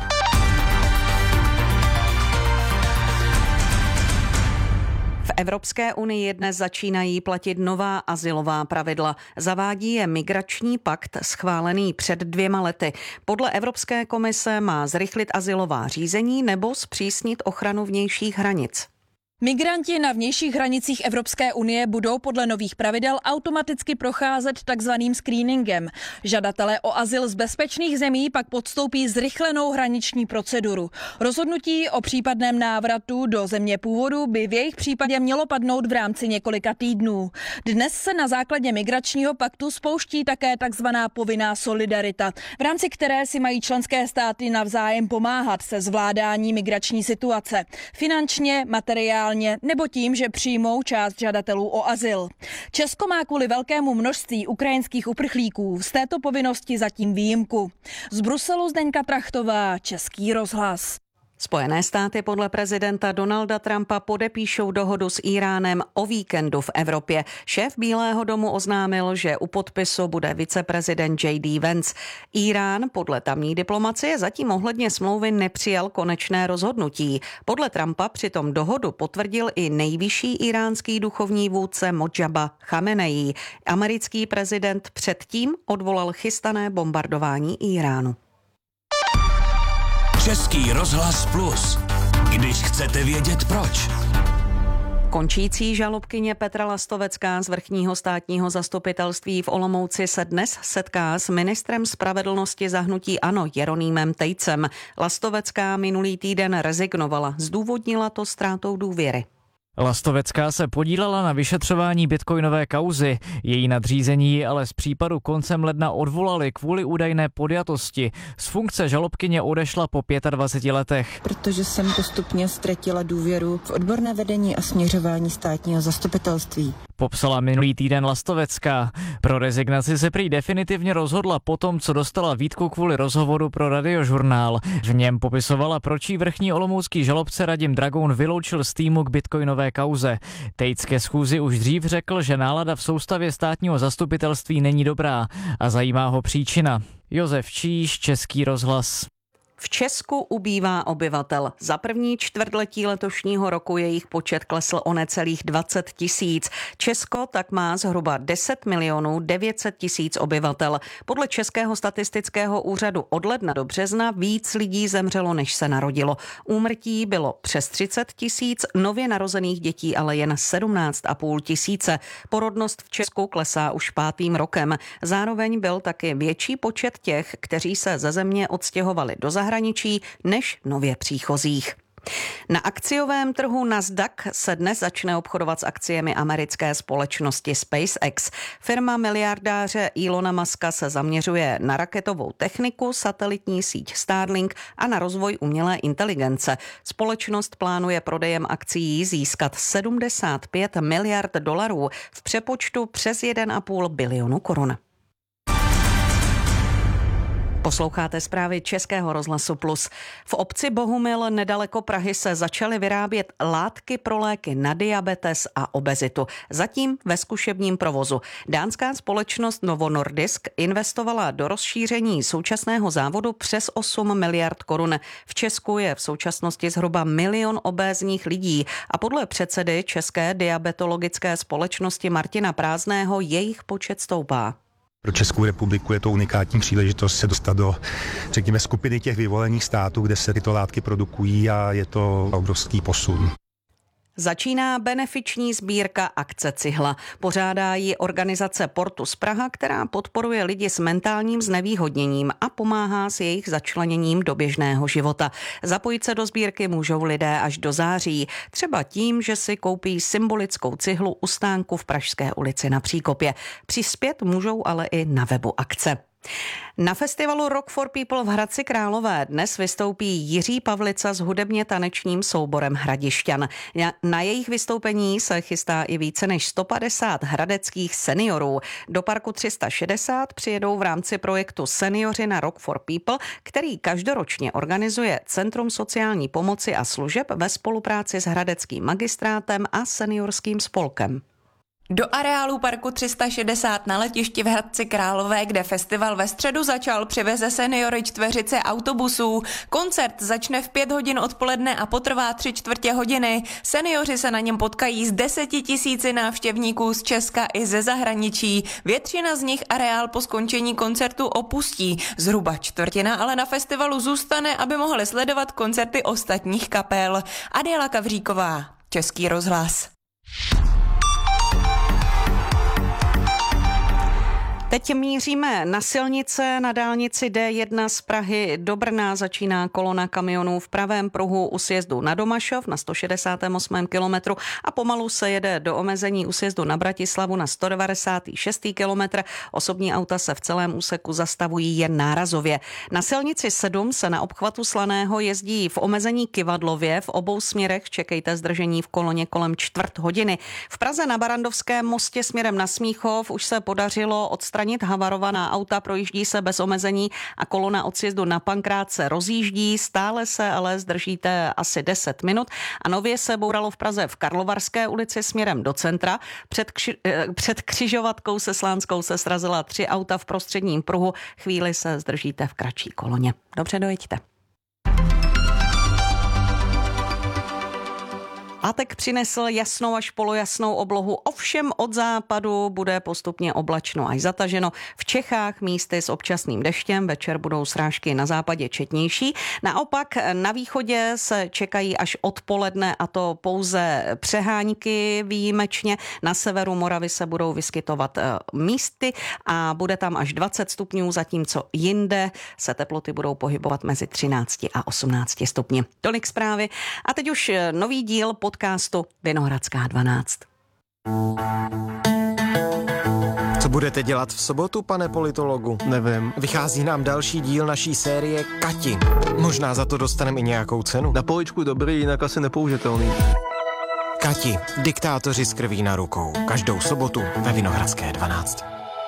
V Evropské unii dnes začínají platit nová azylová pravidla. Zavádí je migrační pakt schválený před 2 lety. Podle Evropské komise má zrychlit azylová řízení nebo zpřísnit ochranu vnějších hranic. Migranti na vnějších hranicích Evropské unie budou podle nových pravidel automaticky procházet takzvaným screeningem. Žadatelé o azyl z bezpečných zemí pak podstoupí zrychlenou hraniční proceduru. Rozhodnutí o případném návratu do země původu by v jejich případě mělo padnout v rámci několika týdnů. Dnes se na základě migračního paktu spouští také takzvaná povinná solidarita, v rámci které si mají členské státy navzájem pomáhat se zvládání migrační situace. Finančně, materiálně nebo tím, že přijmou část žadatelů o azyl. Česko má kvůli velkému množství ukrajinských uprchlíků z této povinnosti zatím výjimku. Z Bruselu Zdeňka Trachtová, Český rozhlas. Spojené státy podle prezidenta Donalda Trumpa podepíšou dohodu s Íránem o víkendu v Evropě. Šéf Bílého domu oznámil, že u podpisu bude viceprezident J.D. Vance. Írán podle tamní diplomacie zatím ohledně smlouvy nepřijal konečné rozhodnutí. Podle Trumpa přitom dohodu potvrdil i nejvyšší íránský duchovní vůdce Mojtaba Chameneí. Americký prezident předtím odvolal chystané bombardování Íránu. Český rozhlas Plus. Když chcete vědět proč. Končící žalobkyně Petra Lastovecká z Vrchního státního zastupitelství v Olomouci se dnes setká s ministrem spravedlnosti za hnutí ANO Jeronýmem Tejcem. Lastovecká minulý týden rezignovala, zdůvodnila to ztrátou důvěry. Lastovecká se podílela na vyšetřování bitcoinové kauzy. Její nadřízení ji ale z případu koncem ledna odvolali kvůli údajné podjatosti. Z funkce žalobkyně odešla po 25 letech. Protože jsem postupně ztratila důvěru v odborné vedení a směřování státního zastupitelství. Popsala minulý týden Lastovecká. Pro rezignaci se prý definitivně rozhodla potom, co dostala výtku kvůli rozhovoru pro Radiožurnál. V něm popisovala, proč jí vrchní olomoucký žalobce Radim Dragoun vyloučil z týmu k bitcoinové kauze. Tejc ke schůzi už dřív řekl, že nálada v soustavě státního zastupitelství není dobrá a zajímá ho příčina. Josef Číš, Český rozhlas. V Česku ubývá obyvatel. Za první čtvrtletí letošního roku jejich počet klesl o necelých 20 000. Česko tak má zhruba 10 900 000 obyvatel. Podle Českého statistického úřadu od ledna do března víc lidí zemřelo, než se narodilo. Úmrtí bylo přes 30 000, nově narozených dětí ale jen 17 500. Porodnost v Česku klesá už 5. rokem. Zároveň byl taky větší počet těch, kteří se ze země odstěhovali do zahraničí, než nově příchozích. Na akciovém trhu Nasdaq se dnes začne obchodovat s akciemi americké společnosti SpaceX. Firma miliardáře Elona Muska se zaměřuje na raketovou techniku, satelitní síť Starlink a na rozvoj umělé inteligence. Společnost plánuje prodejem akcií získat $75 miliard, v přepočtu přes 1,5 bilionu korun. Posloucháte zprávy Českého rozhlasu Plus. V obci Bohumil nedaleko Prahy se začaly vyrábět látky pro léky na diabetes a obezitu. Zatím ve zkušebním provozu. Dánská společnost Novo Nordisk investovala do rozšíření současného závodu přes 8 miliard korun. V Česku je v současnosti zhruba 1 milion obézních lidí a podle předsedy České diabetologické společnosti Martina Prázdného jejich počet stoupá. Pro Českou republiku je to unikátní příležitost se dostat do, řekněme, skupiny těch vyvolených států, kde se tyto látky produkují a je to obrovský posun. Začíná benefiční sbírka akce Cihla. Pořádá ji organizace Portus Praha, která podporuje lidi s mentálním znevýhodněním a pomáhá s jejich začleněním do běžného života. Zapojit se do sbírky můžou lidé až do září, třeba tím, že si koupí symbolickou cihlu u stánku v Pražské ulici na Příkopě. Přispět můžou ale i na webu akce. Na festivalu Rock for People v Hradci Králové dnes vystoupí Jiří Pavlica s hudebně tanečním souborem Hradišťan. Na jejich vystoupení se chystá i více než 150 hradeckých seniorů. Do parku 360 přijedou v rámci projektu Seniori na Rock for People, který každoročně organizuje Centrum sociální pomoci a služeb ve spolupráci s hradeckým magistrátem a seniorským spolkem. Do areálu parku 360 na letišti v Hradci Králové, kde festival ve středu začal, přiveze seniory 4 autobusů. Koncert začne v 5 hodin odpoledne a potrvá 3/4 hodiny. Seniori se na něm potkají s 10 000 návštěvníků z Česka i ze zahraničí. Většina z nich areál po skončení koncertu opustí. Zhruba čtvrtina ale na festivalu zůstane, aby mohli sledovat koncerty ostatních kapel. Adéla Kavříková, Český rozhlas. Teď míříme na silnice. Na dálnici D1 z Prahy do Brna začíná kolona kamionů v pravém pruhu u sjezdu na Domašov na 168. kilometru a pomalu se jede do omezení u sjezdu na Bratislavu na 196. kilometr. Osobní auta se v celém úseku zastavují jen nárazově. Na silnici 7 se na obchvatu Slaného jezdí v omezení Kyvadlově. V obou směrech čekejte zdržení v koloně kolem 1/4 hodiny. V Praze na Barandovském mostě směrem na Smíchov už se podařilo odstranit havarovaná auta, projíždí se bez omezení a kolona od sjezdu na Pankrát se rozjíždí, stále se ale zdržíte asi 10 minut a nově se bouralo v Praze v Karlovarské ulici směrem do centra. Před křižovatkou se Slánskou se srazila 3 auta v prostředním pruhu, chvíli se zdržíte v kratší koloně. Dobře, dojeďte. Pátek přinesl jasnou až polojasnou oblohu, ovšem od západu bude postupně oblačno až zataženo. V Čechách místy s občasným deštěm, večer budou srážky na západě četnější. Naopak na východě se čekají až odpoledne, a to pouze přehánky výjimečně. Na severu Moravy se budou vyskytovat místy a bude tam až 20 stupňů, zatímco jinde se teploty budou pohybovat mezi 13 a 18 stupni. Tolik zprávy. A teď už nový díl podcastu Vinohradská 12. Co budete dělat v sobotu, pane politologu? Nevím. Vychází nám další díl naší série Kati. Možná za to dostaneme i nějakou cenu. Na poličku dobrý, jinak asi nepoužitelný. Kati, diktátoři s krví na rukou. Každou sobotu ve Vinohradské 12.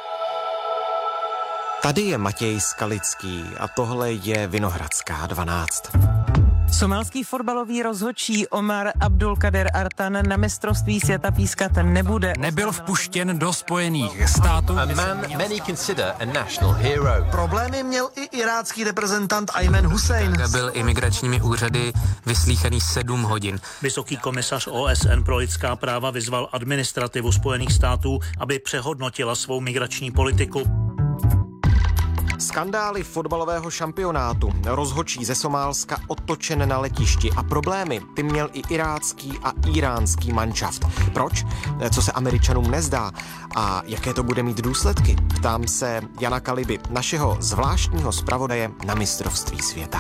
Tady je Matěj Skalický a tohle je Vinohradská 12. Somálský fotbalový rozhodčí Omar Abdulkader Artan na mistrovství světa pískat nebude. Nebyl vpuštěn do Spojených států. A man many consider a national hero. Problémy měl i irácký reprezentant Ayman Hussein. Byl imigračními úřady vyslýchaný 7 hodin. Vysoký komisař OSN pro lidská práva vyzval administrativu Spojených států, aby přehodnotila svou migrační politiku. Skandály fotbalového šampionátu, rozhodčí ze Somálska odtočen na letišti a problémy, ty měl i irácký a íránský manšaft. Proč? Co se Američanům nezdá? A jaké to bude mít důsledky? Ptám se Jana Kaliby, našeho zvláštního zpravodaje na mistrovství světa.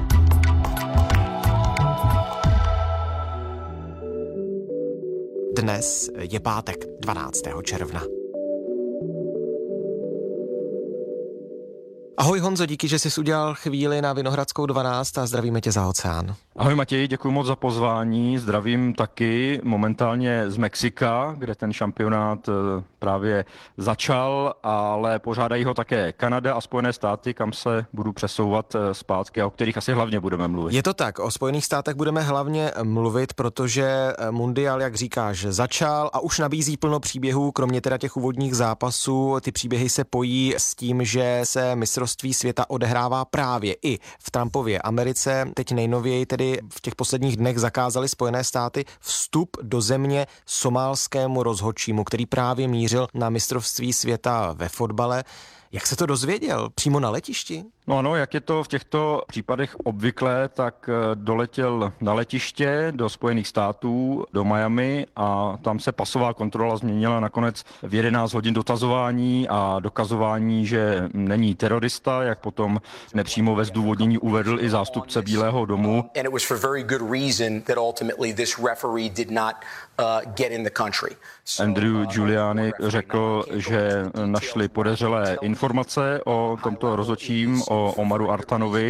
Dnes je pátek, 12. června. Ahoj Honzo, díky, že jsi udělal chvíli na Vinohradskou 12 a zdravíme tě za oceán. Ahoj Matěj, děkuji moc za pozvání, zdravím taky momentálně z Mexika, kde ten šampionát právě začal, ale pořádají ho také Kanada a Spojené státy, kam se budu přesouvat zpátky a o kterých asi hlavně budeme mluvit. Je to tak, o Spojených státech budeme hlavně mluvit, protože mundial, jak říkáš, začal a už nabízí plno příběhů, kromě teda těch úvodních zápasů. Ty příběhy se pojí s tím, že se mistrovství světa odehrává právě i v Trumpově Americe. Teď nejnověji tedy v těch posledních dnech zakázali Spojené státy vstup do země somálskému rozhodčímu, který právě mířil na mistrovství světa ve fotbale. Jak se to dozvěděl? Přímo na letišti? No ano, jak je to v těchto případech obvyklé, tak doletěl na letiště do Spojených států, do Miami a tam se pasová kontrola změnila nakonec v 11 hodin dotazování a dokazování, že není terorista, jak potom nepřímo ve zdůvodnění uvedl i zástupce Bílého domu. Andrew Giuliani řekl, že našli podezřelé informace o tomto rozhodčím, o Omaru Artanovi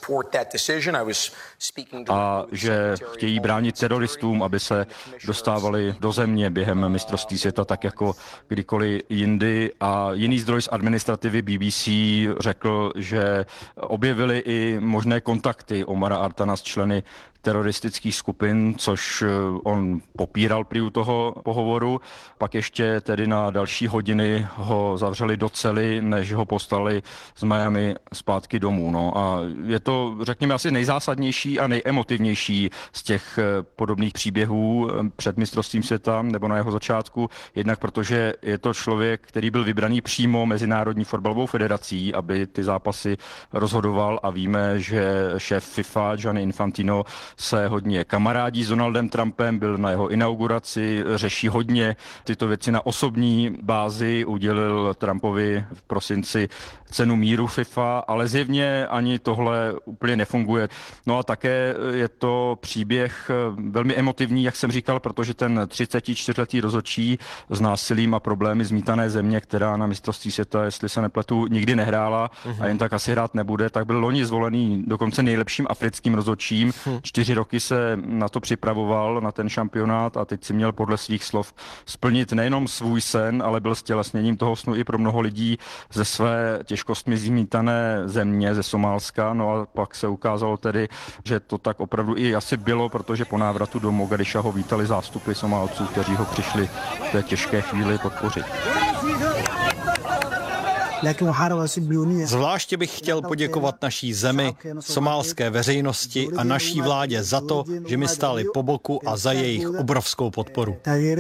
a že chtějí bránit teroristům, aby se dostávali do země během mistrovství světa tak jako kdykoliv jindy. A jiný zdroj z administrativy BBC řekl, že objevili i možné kontakty Omara Artana s členy teroristických skupin, což on popíral prý u toho pohovoru. Pak ještě tedy na další hodiny ho zavřeli do cely, než ho poslali z Miami zpátky domů. No a je to, řekněme, asi nejzásadnější a nejemotivnější z těch podobných příběhů před mistrovstvím světa nebo na jeho začátku. Jednak protože je to člověk, který byl vybraný přímo Mezinárodní fotbalovou federací, aby ty zápasy rozhodoval a víme, že šéf FIFA Gianni Infantino se hodně kamarádí s Donaldem Trumpem, byl na jeho inauguraci, řeší hodně tyto věci na osobní bázi, udělil Trumpovi v prosinci cenu míru FIFA, ale zjevně ani tohle úplně nefunguje. No a také je to příběh velmi emotivní, jak jsem říkal, protože ten 34letý rozhodčí s násilím a problémy zmítané země, která na mistrovství světa, jestli se nepletu, nikdy nehrála a jen tak asi hrát nebude, tak byl loni zvolený dokonce nejlepším africkým rozhodčím. 4 roky se na to připravoval, na ten šampionát a teď si měl podle svých slov splnit nejenom svůj sen, ale byl stělesněním toho snu i pro mnoho lidí ze své těžkostmi zmítané země, ze Somálska. No a pak se ukázalo tedy, že to tak opravdu i asi bylo, protože po návratu do Mogadiša ho vítali zástupy Somálců, kteří ho přišli v té těžké chvíli podpořit. Zvláště bych chtěl poděkovat naší zemi, somálské veřejnosti a naší vládě za to, že mi stáli po boku a za jejich obrovskou podporu.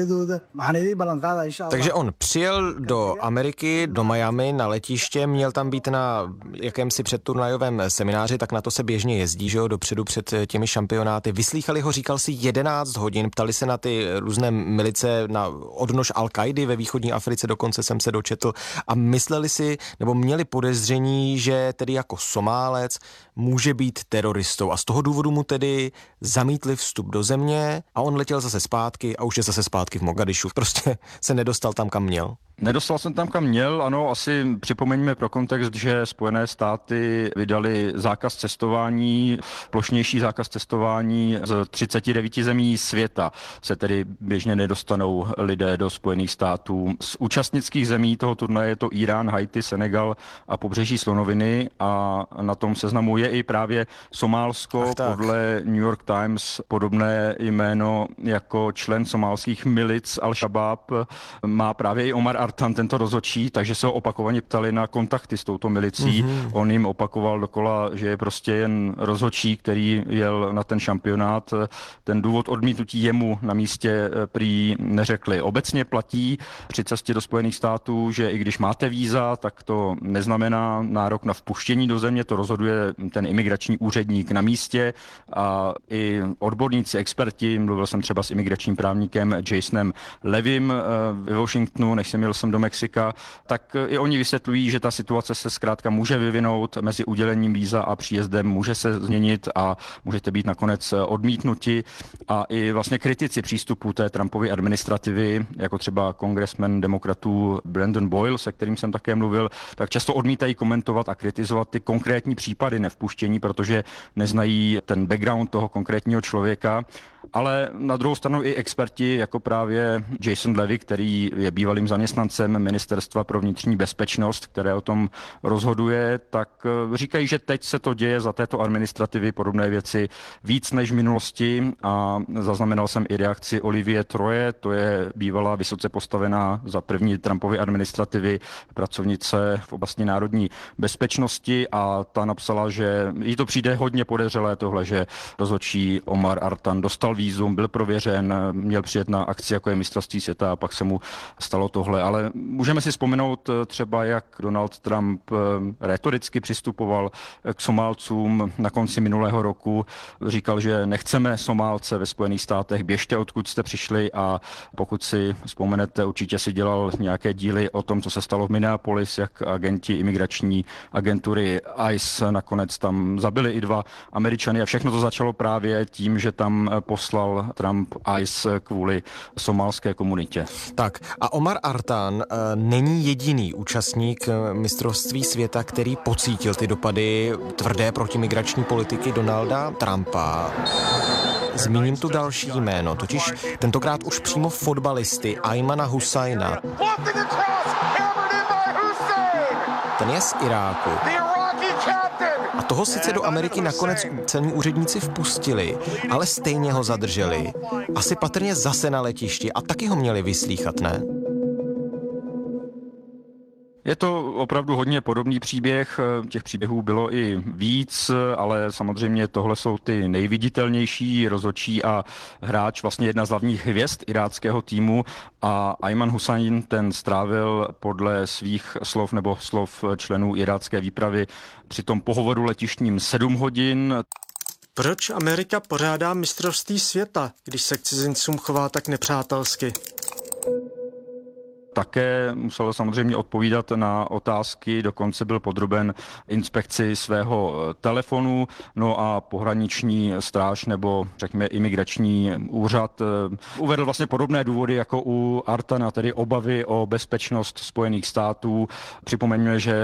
Takže on přijel do Ameriky, do Miami na letiště, měl tam být na jakémsi předturnajovém semináři, tak na to se běžně jezdí, že jo, dopředu před těmi šampionáty. Vyslýchali ho, říkal si 11 hodin, ptali se na ty různé milice, na odnož Al-Kaidy ve východní Africe, dokonce jsem se dočetl, a mysleli si, nebo měli podezření, že tedy jako Somálec může být teroristou a z toho důvodu mu tedy zamítli vstup do země a on letěl zase zpátky a už je zase zpátky v Mogadišu. Prostě se nedostal tam, kam měl. Nedostal jsem tam, kam měl, ano, asi připomeňme pro kontext, že Spojené státy vydali zákaz cestování, plošnější zákaz cestování z 39 zemí světa. Se tedy běžně nedostanou lidé do Spojených států. Z účastnických zemí toho turnaje je to Irán, Haiti, Senegal a pobřeží Slonoviny a na tom seznamu je i právě Somálsko. Podle New York Times podobné jméno jako člen somálských milic Al-Shabaab má právě i Omar Artan, tento rozhodčí, takže se ho opakovaně ptali na kontakty s touto milicí. On jim opakoval dokola, že je prostě jen rozhodčí, který jel na ten šampionát. Ten důvod odmítnutí jemu na místě prý neřekli. Obecně platí při cestě do Spojených států, že i když máte víza, tak to neznamená nárok na vpuštění do země, to rozhoduje ten imigrační úředník na místě a i odborníci, experti, mluvil jsem třeba s imigračním právníkem Jasonem Levim ve Washingtonu, než jsem jel do Mexika, tak i oni vysvětlují, že ta situace se zkrátka může vyvinout mezi udělením víza a příjezdem, může se změnit a můžete být nakonec odmítnuti. A i vlastně kritici přístupu té Trumpovy administrativy, jako třeba kongresmen demokratů Brandon Boyle, se kterým jsem také mluvil, tak často odmítají komentovat a kritizovat ty konkrétní případy nevpuštění, protože neznají ten background toho konkrétního člověka. Ale na druhou stranu i experti, jako právě Jason Levy, který je bývalým zaměstnancem Ministerstva pro vnitřní bezpečnost, které o tom rozhoduje, tak říkají, že teď se to děje za této administrativy podobné věci víc než v minulosti a zaznamenal jsem i reakci Olivie Troje, to je bývalá vysoce postavená za první Trumpovy administrativy pracovnice v oblasti národní bezpečnosti a ta napsala, že jí to přijde hodně podezřelé tohle, že rozhodčí Omar Artan dostal vízum, byl prověřen, měl přijet na akci, jako je mistrovství světa a pak se mu stalo tohle. Ale můžeme si vzpomenout třeba, jak Donald Trump rétoricky přistupoval k Somálcům na konci minulého roku. Říkal, že nechceme Somálce ve Spojených státech, běžte, odkud jste přišli a pokud si vzpomenete, určitě si dělal nějaké díly o tom, co se stalo v Minneapolis, jak agenti imigrační agentury ICE nakonec tam zabili i 2 Američany a všechno to začalo právě tím, že tam poslal Trump ICE kvůli somálské komunitě. Tak a Omar Artan není jediný účastník mistrovství světa, který pocítil ty dopady tvrdé protimigrační politiky Donalda Trumpa. Zmíním tu další jméno, totiž tentokrát už přímo fotbalisty Aymana Husajna. Ten je z Iráku. A toho sice do Ameriky nakonec celní úředníci vpustili, ale stejně ho zadrželi. Asi patrně zase na letišti a taky ho měli vyslýchat, ne? Je to opravdu hodně podobný příběh, těch příběhů bylo i víc, ale samozřejmě tohle jsou ty nejviditelnější, rozhodčí a hráč, vlastně jedna z hlavních hvězd iráckého týmu a Ayman Husajn ten strávil podle svých slov nebo slov členů irácké výpravy při tom pohovoru letištním 7 hodin. Proč Amerika pořádá mistrovství světa, když se k cizincům chová tak nepřátelsky? Také musel samozřejmě odpovídat na otázky, dokonce byl podroben inspekci svého telefonu, no a pohraniční stráž nebo řekněme imigrační úřad uvedl vlastně podobné důvody jako u Artana, tedy obavy o bezpečnost Spojených států. Připomeňme, že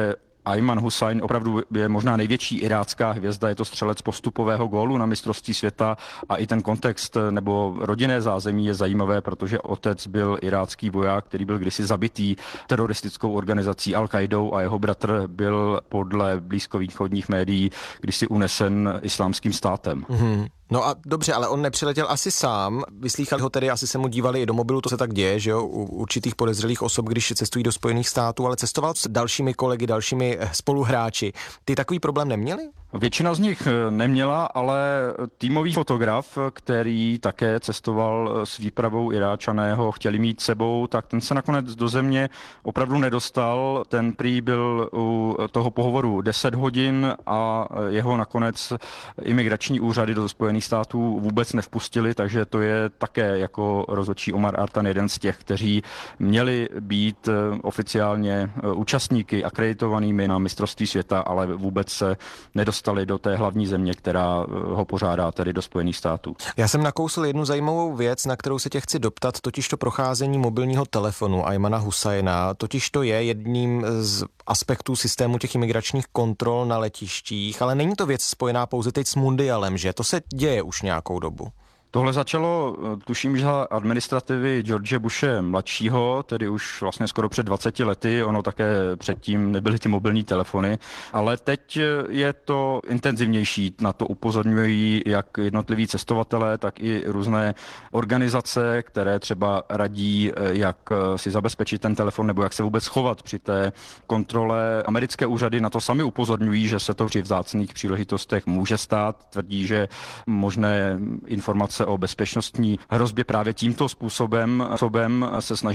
Ayman Hussein opravdu je možná největší irácká hvězda, je to střelec postupového gólu na mistrovství světa a i ten kontext nebo rodinné zázemí je zajímavé, protože otec byl irácký voják, který byl kdysi zabitý teroristickou organizací Al-Qaidou a jeho bratr byl podle blízkovýchodních médií kdysi unesen islámským státem. No a dobře, ale on nepřiletěl asi sám, vyslýchali ho tedy, asi se mu dívali i do mobilu, to se tak děje, že jo, u určitých podezřelých osob, když cestují do Spojených států, ale cestoval s dalšími kolegy, dalšími spoluhráči. Ty takový problém neměli? Většina z nich neměla, ale týmový fotograf, který také cestoval s výpravou Iráčaného, chtěli mít sebou, tak ten se nakonec do země opravdu nedostal. Ten prý byl u toho pohovoru 10 hodin a jeho nakonec imigrační úřady do Spojených států vůbec nevpustili, takže to je také jako rozhodčí Omar Artan jeden z těch, kteří měli být oficiálně účastníky akreditovanými na mistrovství světa, ale vůbec se nedostali do té hlavní země, která ho pořádá, tedy do Spojených států. Já jsem nakousl jednu zajímavou věc, na kterou se tě chci doptat, totiž to procházení mobilního telefonu Aymana Husajna, totiž to je jedním z aspektů systému těch imigračních kontrol na letištích, ale není to věc spojená pouze teď s mundialem, že? To se děje už nějakou dobu. Tohle začalo, tuším, že za administrativy George Bushe mladšího, tedy už vlastně skoro před 20 lety, ono také předtím nebyly ty mobilní telefony, ale teď je to intenzivnější, na to upozorňují jak jednotliví cestovatelé, tak i různé organizace, které třeba radí, jak si zabezpečit ten telefon nebo jak se vůbec chovat při té kontrole. Americké úřady na to sami upozorňují, že se to při vzácných příležitostech může stát, tvrdí, že možné informace o bezpečnostní hrozbě právě tímto způsobem se snaží